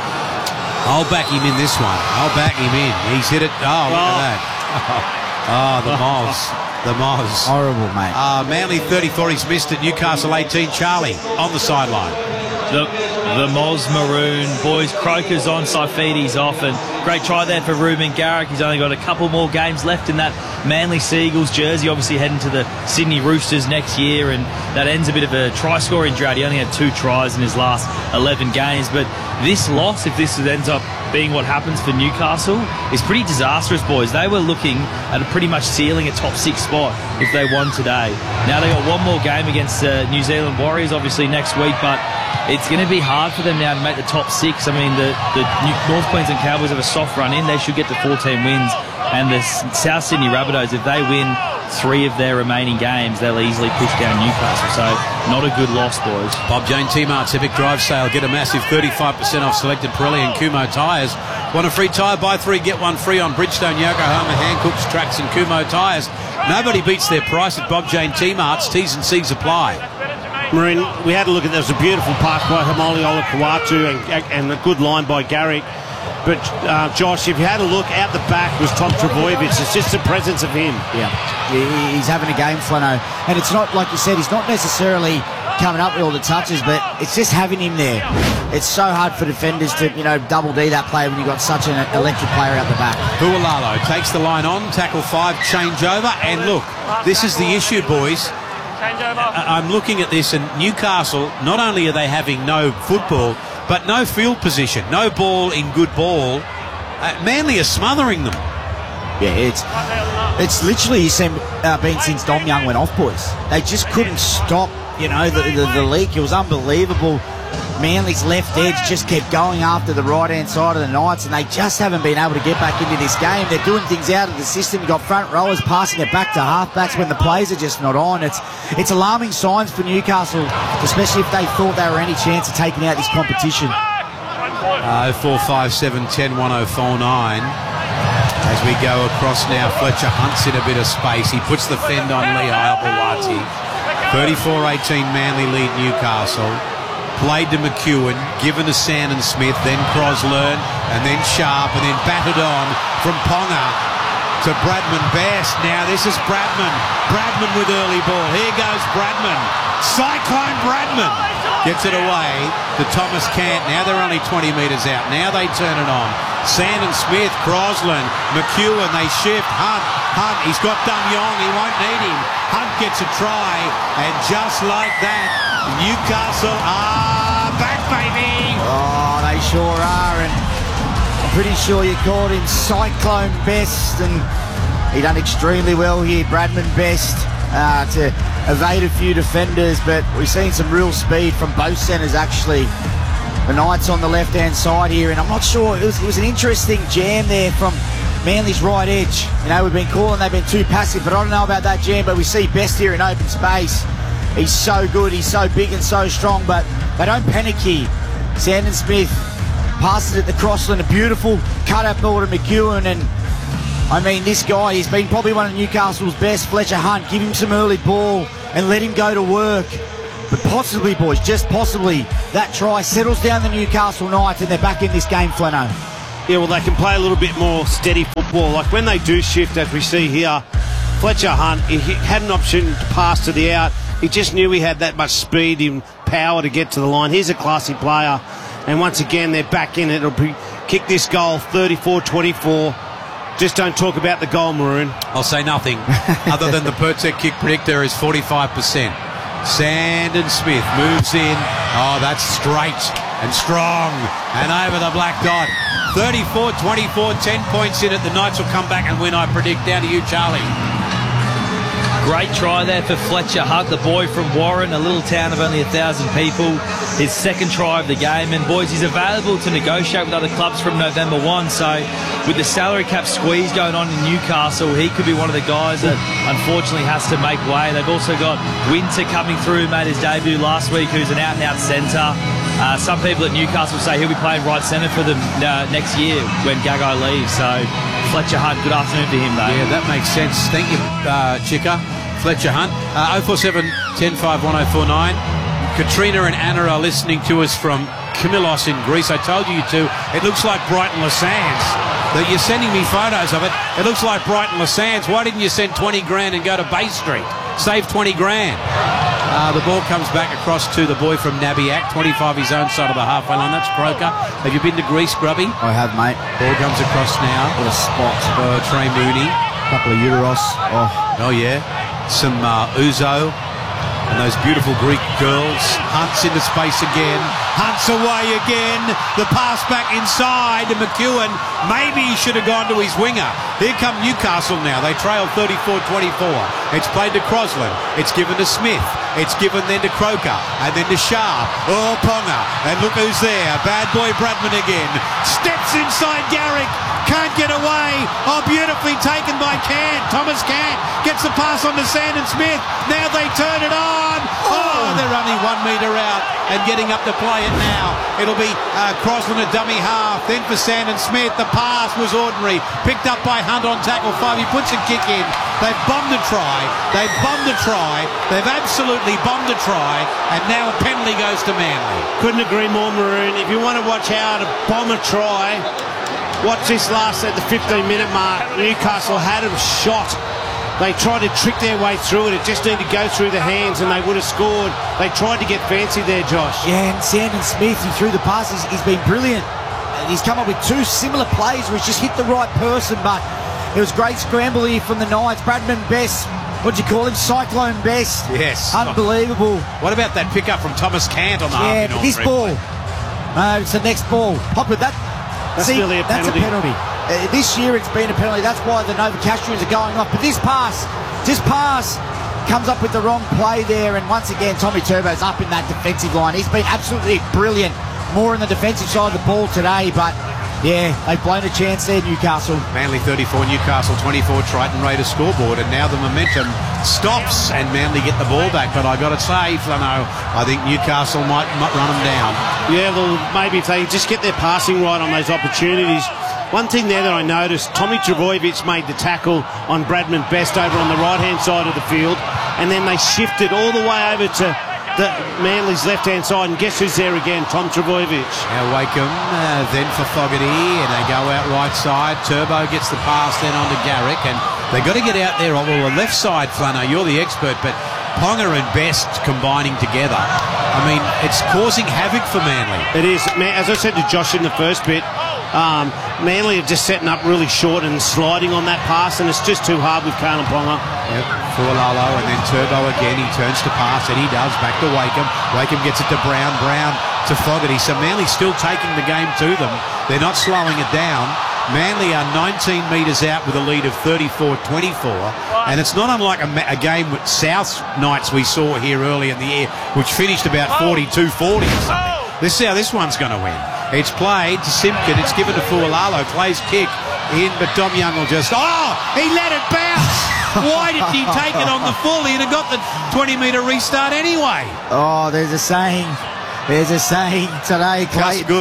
I'll back him in this one. I'll back him in. He's hit it. Oh, look at that. Oh, the Moz. The Moz. Horrible, mate. Uh, Manly thirty-four, he's missed it. Newcastle eighteen. Charlie on the sideline. The, the Moz Maroon boys, Croker's on, Saifidi's off, and great try there for Ruben Garrick. He's only got a couple more games left in that Manly Seagulls jersey, obviously heading to the Sydney Roosters next year, and that ends a bit of a try scoring drought. He only had two tries in his last eleven games, but this loss, if this ends up being what happens for Newcastle, is pretty disastrous, boys. They were looking at a pretty much ceiling a top six spot if they won today. Now they got one more game against uh, New Zealand Warriors, obviously next week, but it's going to be hard for them now to make the top six. I mean, the, the North Queensland Cowboys have a soft run in. They should get to fourteen wins. And the South Sydney Rabbitohs, if they win three of their remaining games, they'll easily push down Newcastle. So, not a good loss, boys. Bob Jane T-Mart's Epic Drive Sale. Get a massive thirty-five percent off selected Pirelli and Kumho tyres. Want a free tyre? Buy three, get one free on Bridgestone, Yokohama, Hankook's, Tracks and Kumho tyres. Nobody beats their price at Bob Jane T-Mart's. T's and C's apply. Marine, we had a look at, there was a beautiful pass by Haumole Olakau'atu and, and a good line by Garrick. But, uh, Josh, if you had a look, out the back was Tom Trbojevic. It's just the presence of him. Yeah, he, he's having a game, Flano. And it's not, like you said, he's not necessarily coming up with all the touches, but it's just having him there. It's so hard for defenders to, you know, double D that player when you've got such an electric player out the back. Hualalo takes the line on, tackle five, change over. And look, this is the issue, boys. I'm looking at this, and Newcastle, not only are they having no football, but no field position, no ball in good ball. Uh, Manly are smothering them. Yeah, it's it's literally uh, been since Dom Young went off, boys. They just couldn't stop, you know, the, the, the leak. It was unbelievable. Manly's left edge just kept going after the right-hand side of the Knights, and they just haven't been able to get back into this game. They're doing things out of the system. You've got front rowers passing it back to halfbacks when the plays are just not on. It's it's alarming signs for Newcastle, especially if they thought they were any chance of taking out this competition. Uh, oh four five seven one oh one oh four nine. As we go across now, Fletcher Hunt's in a bit of space. He puts the fend on Lehigh Opawati. thirty-four eighteen Manly lead Newcastle. Played to McEwen, given to Sandon Smith, then Croslearn, and then Sharp, and then battered on from Ponga to Bradman Best. Now this is Bradman. Bradman with early ball. Here goes Bradman. Cyclone Bradman gets it away to Thomas Cant. Now they're only twenty metres out. Now they turn it on. Sandon Smith, Croslearn, McEwen, they shift. Hunt, Hunt, he's got Dumyong, he won't need him. Hunt gets a try, and just like that, Newcastle are back, baby! Oh, they sure are, and I'm pretty sure you called him Cyclone Best, and he done extremely well here, Bradman Best, uh, to evade a few defenders, but we've seen some real speed from both centres, actually. The Knights on the left-hand side here, and I'm not sure, it was, it was an interesting jam there from Manly's right edge. You know, we've been calling they've been too passive, but I don't know about that jam, but we see Best here in open space. He's so good, he's so big and so strong, but they don't panic here. Sandon Smith passes it to Crossland, a beautiful cut-up ball to McEwen, and I mean, this guy, he's been probably one of Newcastle's best. Fletcher Hunt, give him some early ball and let him go to work. But possibly, boys, just possibly, that try settles down the Newcastle Knights and they're back in this game, Fleno. Yeah, well, they can play a little bit more steady football. Like when they do shift, as we see here, Fletcher Hunt, he had an option to pass to the out. He just knew he had that much speed and power to get to the line. He's a classy player. And once again, they're back in it. It'll be kick this goal, thirty-four twenty-four. Just don't talk about the goal, Maroon. I'll say nothing other than the Pertec kick predictor is forty-five percent. Sandon Smith moves in. Oh, that's straight and strong and over the black dot. thirty-four twenty-four, ten points in it. The Knights will come back and win, I predict. Down to you, Charlie. Great try there for Fletcher Hunt, the boy from Warren, a little town of only a thousand people. His second try of the game, and boys, he's available to negotiate with other clubs from November first. So with the salary cap squeeze going on in Newcastle, he could be one of the guys that unfortunately has to make way. They've also got Winter coming through, made his debut last week, who's an out-and-out centre. Uh, some people at Newcastle say he'll be playing right centre for them uh, next year when Gagai leaves. So Fletcher Hunt, good afternoon to him, though. Yeah, that makes sense. Thank you, uh, Chica. Fletcher Hunt. Uh, oh four seven, one oh five, one oh four nine. Katrina and Anna are listening to us from Kamilos in Greece. I told you to. It looks like Brighton Les Sands. That you're sending me photos of it. It looks like Brighton Les Sands. Why didn't you send twenty grand and go to Bay Street? Save twenty grand. Uh, the ball comes back across to the boy from Nabiac, twenty-five his own side of the halfway line. That's Croker. Have you been to Greece, Grubby? I have, mate. Ball comes across now. What a spot. For Trey Mooney. Couple of Euros. Oh, oh yeah. Some uh, Uzo and those beautiful Greek girls. Hunt's into space again. Hunt's away again. The pass back inside to McEwen. Maybe he should have gone to his winger. Here come Newcastle now. They trail thirty-four twenty-four. It's played to Crosland. It's given to Smith. It's given then to Croker. And then to Sharp. Oh, Ponga. And look who's there. Bad boy Bradman again. Steps inside Garrick. Can't get away. Oh, beautifully taken by Cant. Thomas Cant gets the pass on to Sandon Smith. Now they turn it on. Oh, they're only one metre out and getting up to play it now. It'll be uh, Crosland a dummy half. Then for Sandon Smith, the pass was ordinary. Picked up by Hunt on tackle five. He puts a kick in. They've bombed a try. They've bombed a try. They've absolutely bombed a try. And now a penalty goes to Manly. Couldn't agree more, Maroon. If you want to watch how to bomb a try, watch this last at the fifteen minute mark. Newcastle had him shot. They tried to trick their way through it. It just needed to go through the hands and they would have scored. They tried to get fancy there, Josh. Yeah, and Sandon Smith, he threw the passes. He's been brilliant. And he's come up with two similar plays where he's just hit the right person, but it was great scramble here from the Knights. Bradman Best, what do you call him? Cyclone Best. Yes. Unbelievable. What about that pickup from Thomas Cant on the yeah, half? Yeah, this ball. No, it's the next ball. Hopper, that, that's see, really a that's penalty. a penalty. Uh, this year it's been a penalty. That's why the Novocastrians are going off. But this pass, this pass comes up with the wrong play there. And once again, Tommy Turbo's up in that defensive line. He's been absolutely brilliant. More on the defensive side of the ball today. But, yeah, they've blown a chance there, Newcastle. Manly thirty-four, Newcastle twenty-four, Triton Raiders scoreboard. And now the momentum stops and Manly get the ball back. But I got to say, Flano, I think Newcastle might, might run them down. Yeah, well, maybe if they just get their passing right on those opportunities. One thing there that I noticed, Tommy Trbojevic made the tackle on Bradman Best over on the right-hand side of the field, and then they shifted all the way over to the Manly's left-hand side, and guess who's there again? Tom Trbojevic. Now Wakeham, uh, then for Fogarty, and they go out right side. Turbo gets the pass then on to Garrick, and they've got to get out there on the left side, Flano. You're the expert, but Ponga and Best combining together, I mean, it's causing havoc for Manly. It is. As I said to Josh in the first bit, Um, Manly are just setting up really short and sliding on that pass, and it's just too hard with Kalen Ponga. Yep, Fualalo, and then Turbo again. He turns to pass, and he does. Back to Wakeham. Wakeham gets it to Brown. Brown to Fogarty. So Manly still taking the game to them. They're not slowing it down. Manly are nineteen metres out with a lead of thirty-four twenty-four. And it's not unlike a, a game with South Knights we saw here early in the year, which finished about forty-two forty or something. This is how this one's going to win. It's played to Simpkin. It's given to Fualalo. Plays kick in, but Dom Young will just... Oh! He let it bounce! Why did he take it on the full? He'd have got the twenty metre restart anyway. Oh, there's a saying. There's a saying today, Gus Clayton. Gould.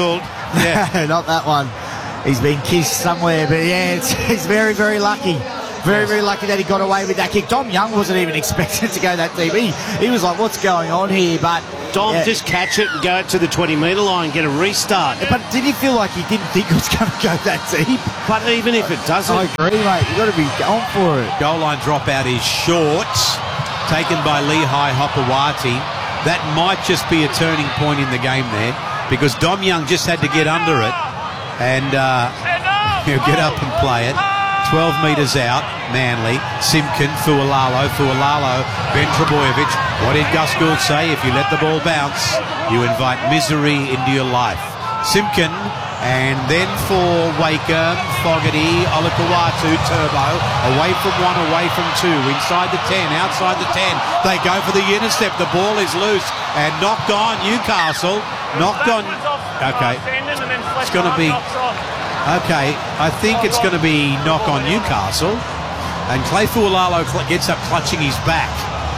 Yeah. Not that one. He's been kissed somewhere, but yeah, it's, he's very, very lucky. Very, very lucky that he got away with that kick. Dom Young wasn't even expecting to go that deep. He, he was like, what's going on here? But Dom, yeah. just catch it and go to the twenty metre line, get a restart. But did he feel like he didn't think it was going to go that deep? But even if it doesn't... I agree, mate. You've got to be going for it. Goal line dropout is short, taken by Lehigh Hopewati. That might just be a turning point in the game there, because Dom Young just had to get under it and uh, he'll get up and play it. twelve metres out, Manly, Simpkin, Fualalo, Fualalo, Ben Trebojevic. What did Gus Gould say? If you let the ball bounce, you invite misery into your life. Simpkin, and then for Wakeham, Fogarty, Olakawatu, Turbo, away from one, away from two, inside the ten, outside the ten. They go for the intercept. The ball is loose and knocked on. Newcastle, knocked on. Okay, it's going to be... Okay, I think it's going to be knock on Newcastle, and Clay Fualalo cl- gets up clutching his back.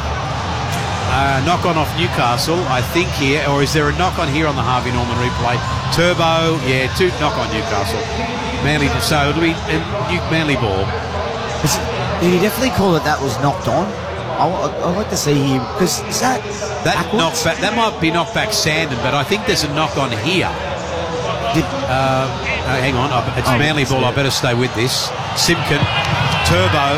Uh, knock on off Newcastle, I think here, or is there a knock on here on the Harvey Norman replay? Turbo, yeah, two knock on Newcastle. Manly, so it'll be a Manly ball. Is it, did he definitely call it that was knocked on? I, I'd like to see him, because is that that knock back? That might be knocked back Sandon, but I think there's a knock on here. Did, uh, uh, hang on, it's oh, Manly ball. I better stay with this. Simpkin, Turbo,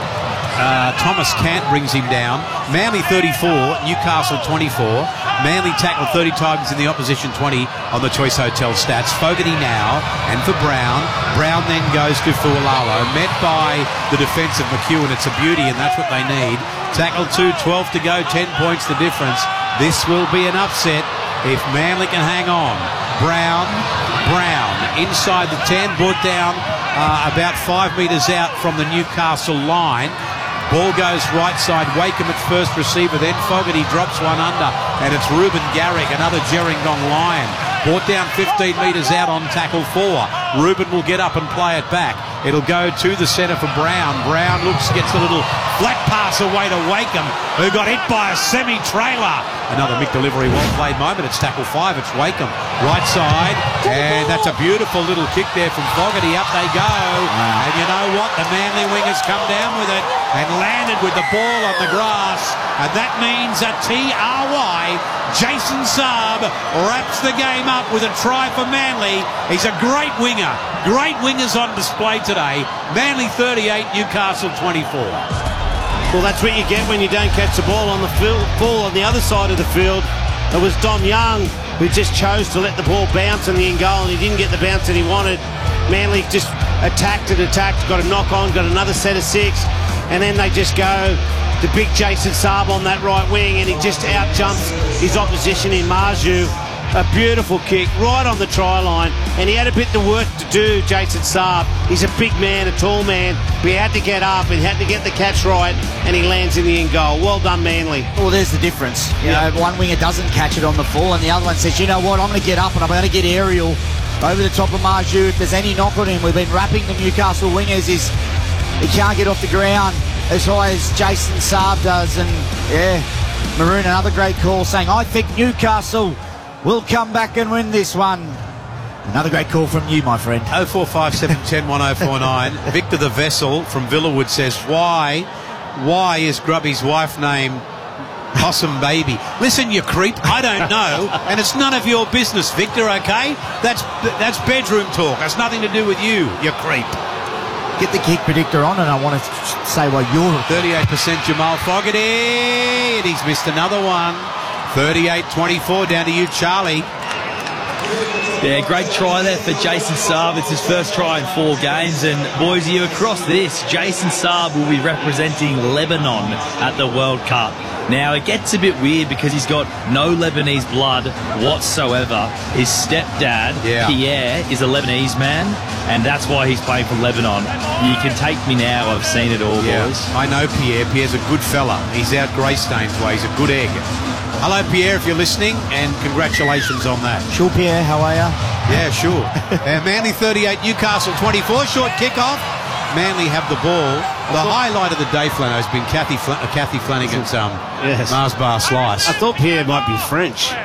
uh, Thomas Cant brings him down. Manly thirty-four, Newcastle twenty-four. Manly tackled thirty times in the opposition twenty on the Choice Hotel stats. Fogarty now, and for Brown. Brown then goes to Fualalo, met by the defence of McEwen. It's a beauty, and that's what they need. Tackle two, twelve to go, ten points the difference. This will be an upset if Manly can hang on. Brown, Brown, inside the ten, brought down uh, about five metres out from the Newcastle line. Ball goes right side, Wakeham at first receiver, then Fogarty drops one under, and it's Ruben Garrick, another Gerringong Lion. Brought down fifteen metres out on tackle four. Ruben will get up and play it back. It'll go to the centre for Brown. Brown looks, gets a little flat pass away to Wakeham, who got hit by a semi-trailer. Another Mick delivery, well-played moment. It's tackle five. It's Wakeham. Right side, and that's a beautiful little kick there from Fogarty. Up they go. Wow. And you know what? The Manly wingers come down with it and landed with the ball on the grass. And that means a T R Y. Jason Saab wraps the game up with a try for Manly. He's a great winger. Great wingers on display today. Manly thirty-eight, Newcastle twenty-four. Well, that's what you get when you don't catch the ball on the field. Ball on the other side of the field. It was Dom Young who just chose to let the ball bounce in the end goal, and he didn't get the bounce that he wanted. Manly just attacked and attacked, got a knock on, got another set of six, and then they just go to big Jason Saab on that right wing, and he just out jumps his opposition in Marju. A beautiful kick right on the try line, and he had a bit of work to do, Jason Saab. He's a big man, a tall man, but he had to get up and had to get the catch right, and he lands in the end goal. Well done, Manly. Well, there's the difference. You yep. know, one winger doesn't catch it on the full, and the other one says, you know what, I'm going to get up and I'm going to get aerial over the top of Marju. If there's any knock on him, we've been wrapping the Newcastle wingers, is he can't get off the ground as high as Jason Saab does. And yeah, Maroon, another great call saying, I think Newcastle will come back and win this one. Another great call from you, my friend. oh four five seven one oh one oh four nine. Victor the Vessel from Villawood says, why, why is Grubby's wife named Possum Baby? Listen, you creep, I don't know, and it's none of your business, Victor, okay? That's, that's bedroom talk. That's nothing to do with you, you creep. Get the kick predictor on, and I want to say why you're... thirty-eight percent Jamal Fogarty, and he's missed another one. thirty-eight twenty-four, down to you, Charlie. Yeah, great try there for Jason Saab. It's his first try in four games. And boys, you across this, Jason Saab will be representing Lebanon at the World Cup. Now, it gets a bit weird because he's got no Lebanese blood whatsoever. His stepdad, yeah. Pierre, is a Lebanese man, and that's why he's playing for Lebanon. You can take me now. I've seen it all, yeah, boys. I know Pierre. Pierre's a good fella. He's out Greystanes way. He's a good egg. Hello, Pierre, if you're listening, and congratulations on that. Sure, Pierre, how are you? Yeah, sure. uh, Manly thirty-eight, Newcastle twenty-four. Short kickoff. Manly have the ball. The highlight of the day, Flano, has been Kathy, Fla- uh, Kathy Flanagan's um, yes. Mars bar slice. I thought Pierre might be French.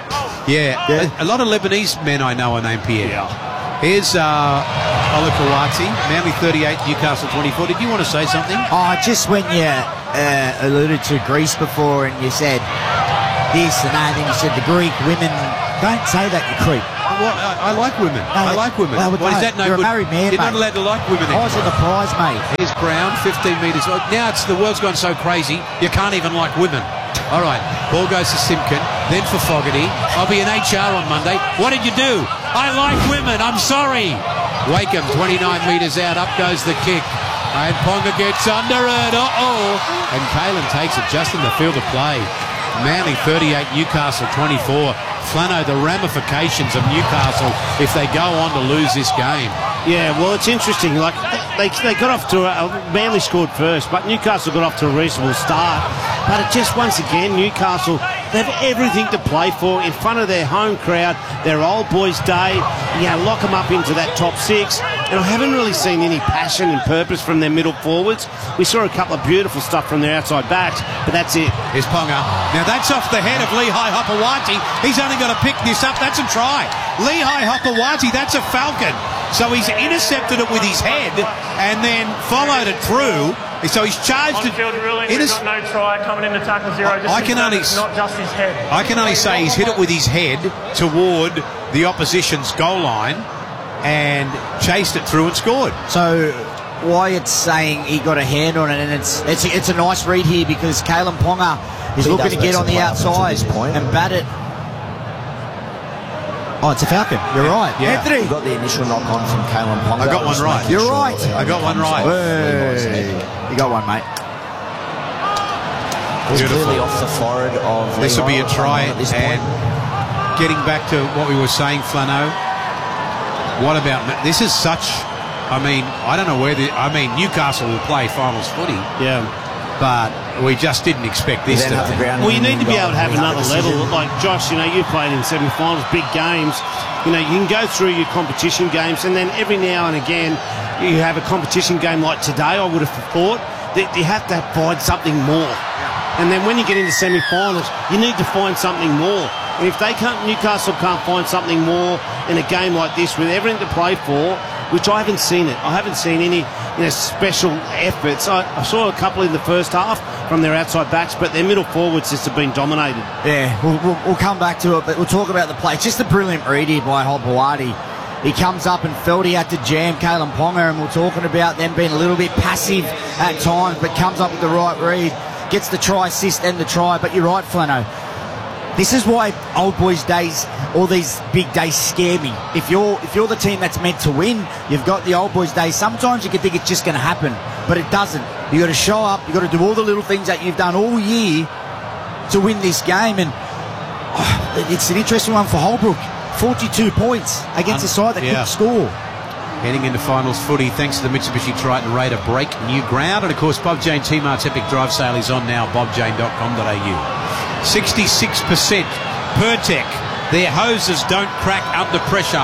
Yeah, Yeah. A, a lot of Lebanese men I know are named Pierre. Yeah. Here's uh, Ola Kawati, Manly thirty-eight, Newcastle twenty-four. Did you want to say something? Oh, just when you uh, alluded to Greece before and you said this and that, and you said the Greek women, don't say that, you creep. Well, I, I like women. No, I like women. well, What is no, that no you're a good? married man, You're mate. not allowed to like women I was in anymore. the prize, mate. Here's Brown, fifteen metres. Oh, now it's the world's gone so crazy, you can't even like women. All right, ball goes to Simpkin, then for Fogarty. I'll be in H R on Monday. What did you do? I like women, I'm sorry. Wakeham, twenty-nine metres out, up goes the kick. And Ponga gets under it, uh-oh. And Kalen takes it just in the field of play. Manly thirty-eight, Newcastle twenty-four. Flano, the ramifications of Newcastle if they go on to lose this game. Yeah, well, it's interesting. Like they, they got off to a, Manly scored first, but Newcastle got off to a reasonable start. But it just once again, Newcastle, they have everything to play for in front of their home crowd. Their old boys' day, you know, lock them up into that top six. And I haven't really seen any passion and purpose from their middle forwards. We saw a couple of beautiful stuff from their outside backs, but that's it. Here's Ponga. Now that's off the head of Lehigh Hopewati. He's only got to pick this up. That's a try. Lehigh Hopewati, that's a falcon. So he's intercepted it with his head and then followed it through. So he's charged it. On-field ruling, we've got no try coming into tackle zero. Just I can only it's not just his head. I can only say he's hit it with his head toward the opposition's goal line and chased it through and scored. So why it's saying he got a hand on it, and it's it's it's a nice read here because Kalen Ponga is He looking does to get make on the some play up until outside this point. and bat it. Oh, it's a falcon. You're right. Yeah. Anthony. You got the initial knock on from Kalen Ponga. I got one Just right. making You're sure right. that I got one comes right. off Levi's head. Hey. You got one, mate. It's Beautiful. clearly off the forehead of This will be a Lehigh try. at this And point. getting back to what we were saying, Flano, what about this? Is such. I mean, I don't know where the. I mean, Newcastle will play finals footy. Yeah. But we just didn't expect this Then to have the happen. ground Well, you need to be able to have and another a decision. level. Like Josh, you know, you played in semi-finals, big games. You know, you can go through your competition games, and then every now and again, you have a competition game like today. I would have thought that you have to find something more. And then when you get into semi-finals, you need to find something more. And if they can't, Newcastle can't find something more in a game like this with everything to play for, which I haven't seen it. I haven't seen any, you know, special efforts. I, I saw a couple in the first half from their outside backs, but their middle forwards just have been dominated. Yeah, we'll, we'll, we'll come back to it, but we'll talk about the play. It's just a brilliant read here by Hopewati. He comes up and felt he had to jam Kalen Ponga, and we're talking about them being a little bit passive at times, but comes up with the right read, gets the try assist and the try. But you're right, Flano. This is why old boys' days, all these big days, scare me. If you're if you're the team that's meant to win, you've got the old boys' days. Sometimes you can think it's just going to happen, but it doesn't. You got to show up. You got to do all the little things that you've done all year to win this game. And oh, it's an interesting one for Holbrook. forty-two points against a side that yeah. couldn't score. Heading into finals footy thanks to the Mitsubishi Triton Raider break new ground. And of course, Bob Jane T-Mart's Epic Drive Sale is on now, bob jane dot com dot a u. sixty-six percent Pertec. Their hoses don't crack under pressure.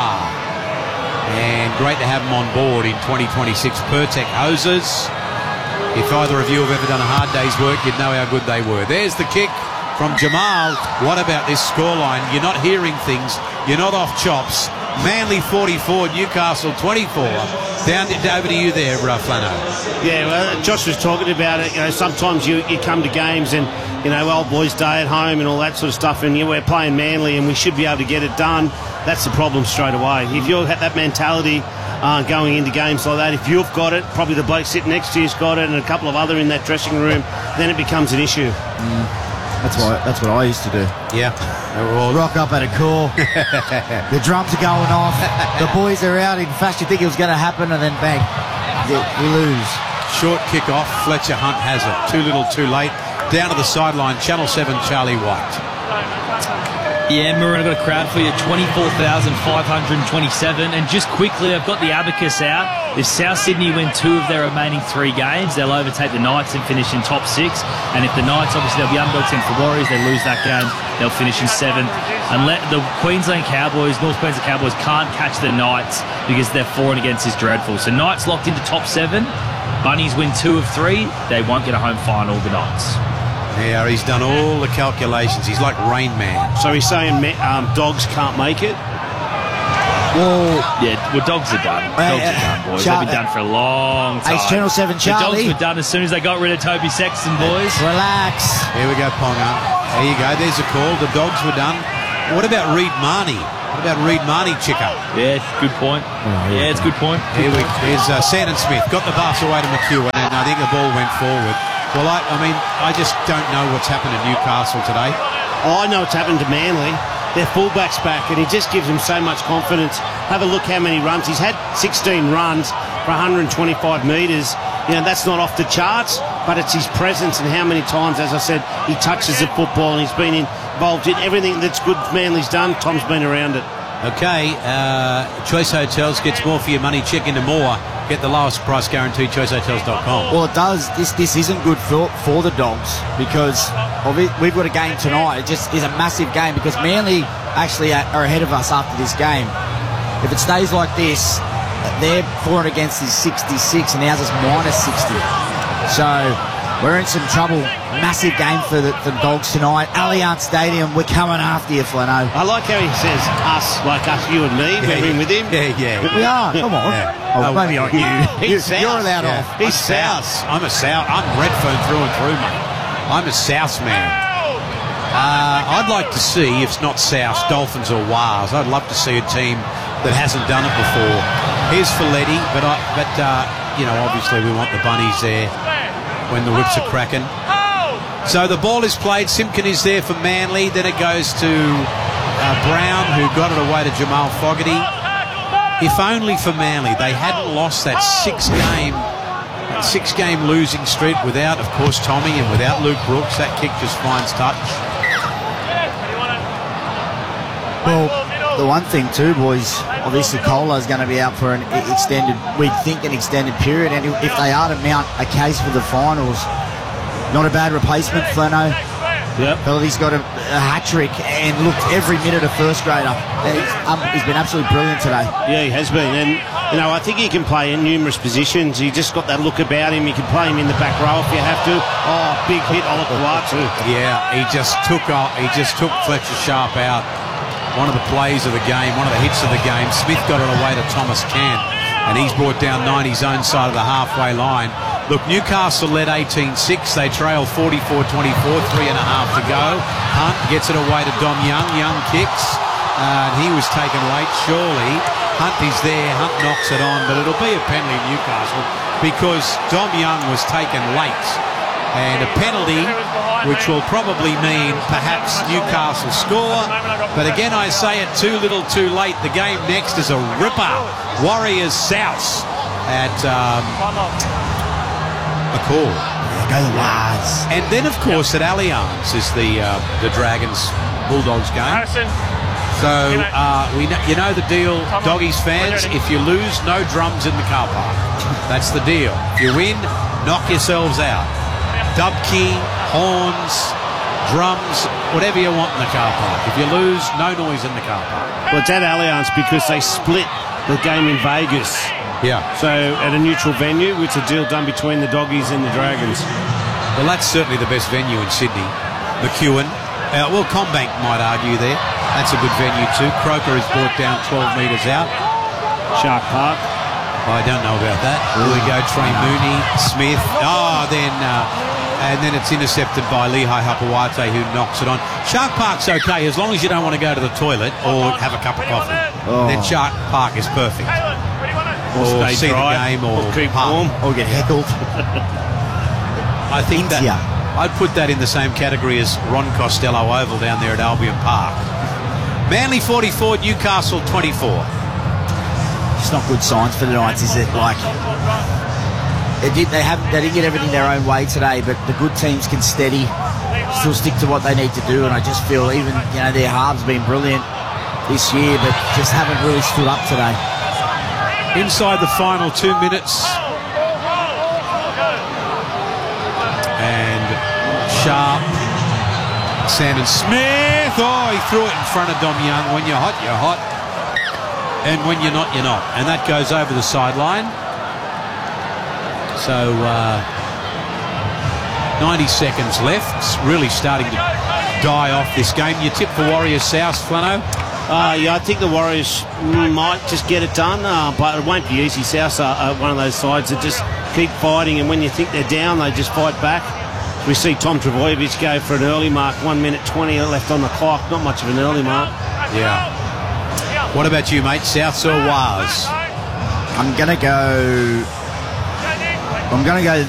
And great to have them on board in twenty twenty-six. Pertec hoses. If either of you have ever done a hard day's work, you'd know how good they were. There's the kick from Jamal. What about this scoreline? You're not hearing things. You're not off chops. Manly forty-four, Newcastle twenty-four. Down to, over to you there, uh, Flano. Yeah, well, Josh was talking about it. You know, sometimes you, you come to games and, you know, old boys' day at home and all that sort of stuff, and you know, we're playing Manly and we should be able to get it done. That's the problem straight away. If you have that mentality uh, going into games like that, if you've got it, probably the bloke sitting next to you's got it, and a couple of other in that dressing room, then it becomes an issue. Mm. That's what that's what I used to do. Yeah. Rock up at a call. The drums are going off. The boys are out. In fact, you think it was going to happen, and then bang, we lose. Short kick off. Fletcher Hunt has it. Too little, too late. Down to the sideline. Channel seven, Charlie White. Yeah, Maroon, I've got a crowd for you, twenty-four thousand five hundred twenty-seven. And just quickly, I've got the abacus out. If South Sydney win two of their remaining three games, they'll overtake the Knights and finish in top six. And if the Knights, obviously, they'll be underdogs against the Warriors, they lose that game, they'll finish in seventh. And let the Queensland Cowboys, North Queensland Cowboys, can't catch the Knights because their for and against is dreadful. So Knights locked into top seven. Bunnies win two of three. They won't get a home final, the Knights. Yeah, he's done all the calculations. He's like Rain Man. So he's saying um, dogs can't make it? Well, yeah, well, dogs are done. Dogs uh, are done, boys. Char- They've been done for a long time. Ace Channel seven, Charlie. The dogs were done as soon as they got rid of Toby Sexton, boys. Relax. Here we go, Ponga. There you go. There's a call. The dogs were done. What about Reed Marnie? What about Reed Marnie, Chicker? Yeah, good point. Oh, yeah, it's a good point. Here we, here's uh, Sandon Smith. Got the pass away to McEwen, and I think the ball went forward. Well, I, I mean, I just don't know what's happened to Newcastle today. Oh, I know what's happened to Manly. Their fullback's back, and he just gives them so much confidence. Have a look how many runs. He's had sixteen runs for one hundred twenty-five metres. You know, that's not off the charts, but it's his presence and how many times, as I said, he touches the football, and he's been involved in everything that's good Manly's done. Tom's been around it. Okay, uh, Choice Hotels gets more for your money. Check into more. Get the lowest price guarantee, choice hotels dot com. Well, it does. This this isn't good for for the Dogs because of it, we've got a game tonight. It just is a massive game because Manly actually are ahead of us after this game. If it stays like this, their for and against is sixty-six and ours is minus sixty. So we're in some trouble. Massive game for the, for the Dogs tonight. Allianz Stadium, we're coming after you, Flano. I like how he says us, like us, you and me. Yeah, We're in yeah. with him. Yeah, yeah. We are. Come on. Yeah. Oh, maybe not you. you He's you're South. allowed Yeah. off. He's South. I'm a South. I'm Redfern through and through, mate. I'm a South man. Uh, I'd like to see, if it's not South, Dolphins or Wars. I'd love to see a team that hasn't done it before. Here's Folletti, but I, but uh, you know, obviously we want the bunnies there when the whips are cracking. So the ball is played. Simpkin is there for Manly. Then it goes to uh, Brown, who got it away to Jamal Fogarty. If only for Manly, they hadn't lost that six-game, that six-game losing streak without, of course, Tommy and without Luke Brooks. That kick just finds touch. Well, the one thing too, boys, obviously Cola's going to be out for an extended, we'd think an extended period, and if they are to mount a case for the finals, not a bad replacement, Flano. Yep. He's got a, a hat-trick and looked every minute a first grader. And he's, um, he's been absolutely brilliant today. Yeah, he has been. And, you know, I think he can play in numerous positions. He just got that look about him. You can play him in the back row if you have to. Oh, big hit, Olakuatu. Yeah, he just took off, he just took Fletcher Sharp out. One of the plays of the game, one of the hits of the game. Smith got it away to Thomas Cant, and he's brought down ninety's own side of the halfway line. Look, Newcastle led eighteen six. They trail forty-four twenty-four, three and a half to go. Hunt gets it away to Dom Young. Young kicks. Uh, and he was taken late, surely. Hunt is there. Hunt knocks it on, but it'll be a penalty Newcastle because Dom Young was taken late. And a penalty, which will probably mean perhaps Newcastle score. But again, I say it too little too late. The game next is a ripper. Warriors South at um, a call. Go the Wars. And then, of course, at Allianz is the uh, the Dragons Bulldogs game. So uh, we know, you know the deal, Doggies fans. If you lose, no drums in the car park. That's the deal. If you win, knock yourselves out. Dubkey, horns, drums, whatever you want in the car park. If you lose, no noise in the car park. Well, it's at Allianz because they split the game in Vegas. Yeah. So at a neutral venue, it's a deal done between the Doggies and the Dragons. Well, that's certainly the best venue in Sydney. McEwen. Uh, well, Combank might argue there. That's a good venue too. Croker is brought down twelve metres out. Shark Park. I don't know about that. Here we go, Trey Mooney, Smith. Oh, then... Uh, and then it's intercepted by Lehigh Hapawate, who knocks it on. Shark Park's okay as long as you don't want to go to the toilet or have a cup of coffee. Oh. Then Shark Park is perfect. Or Or stay see dry, the game or, or keep park. warm. Or get heckled. I think that Yeah. I'd put that in the same category as Ron Costello Oval down there at Albion Park. Manly forty-four, Newcastle twenty-four. It's not good signs for the Knights, is it? Like, they did, they have, they didn't get everything their own way today, but the good teams can steady, still stick to what they need to do. And I just feel even, you know, their halves been brilliant this year, but just haven't really stood up today. Inside the final two minutes. And Sharp, Sandon Smith. Oh, he threw it in front of Dom Young. When you're hot, you're hot. And when you're not, you're not. And that goes over the sideline. So, uh, ninety seconds left. It's really starting to die off this game. You tip for Warriors South, Flano? Uh, yeah, I think the Warriors might just get it done, uh, but it won't be easy. Souths are uh, one of those sides that just keep fighting, and when you think they're down, they just fight back. We see Tom Trbojevic go for an early mark, one minute twenty left on the clock. Not much of an early mark. Yeah. What about you, mate? Souths or Wars? I'm gonna go. I'm gonna go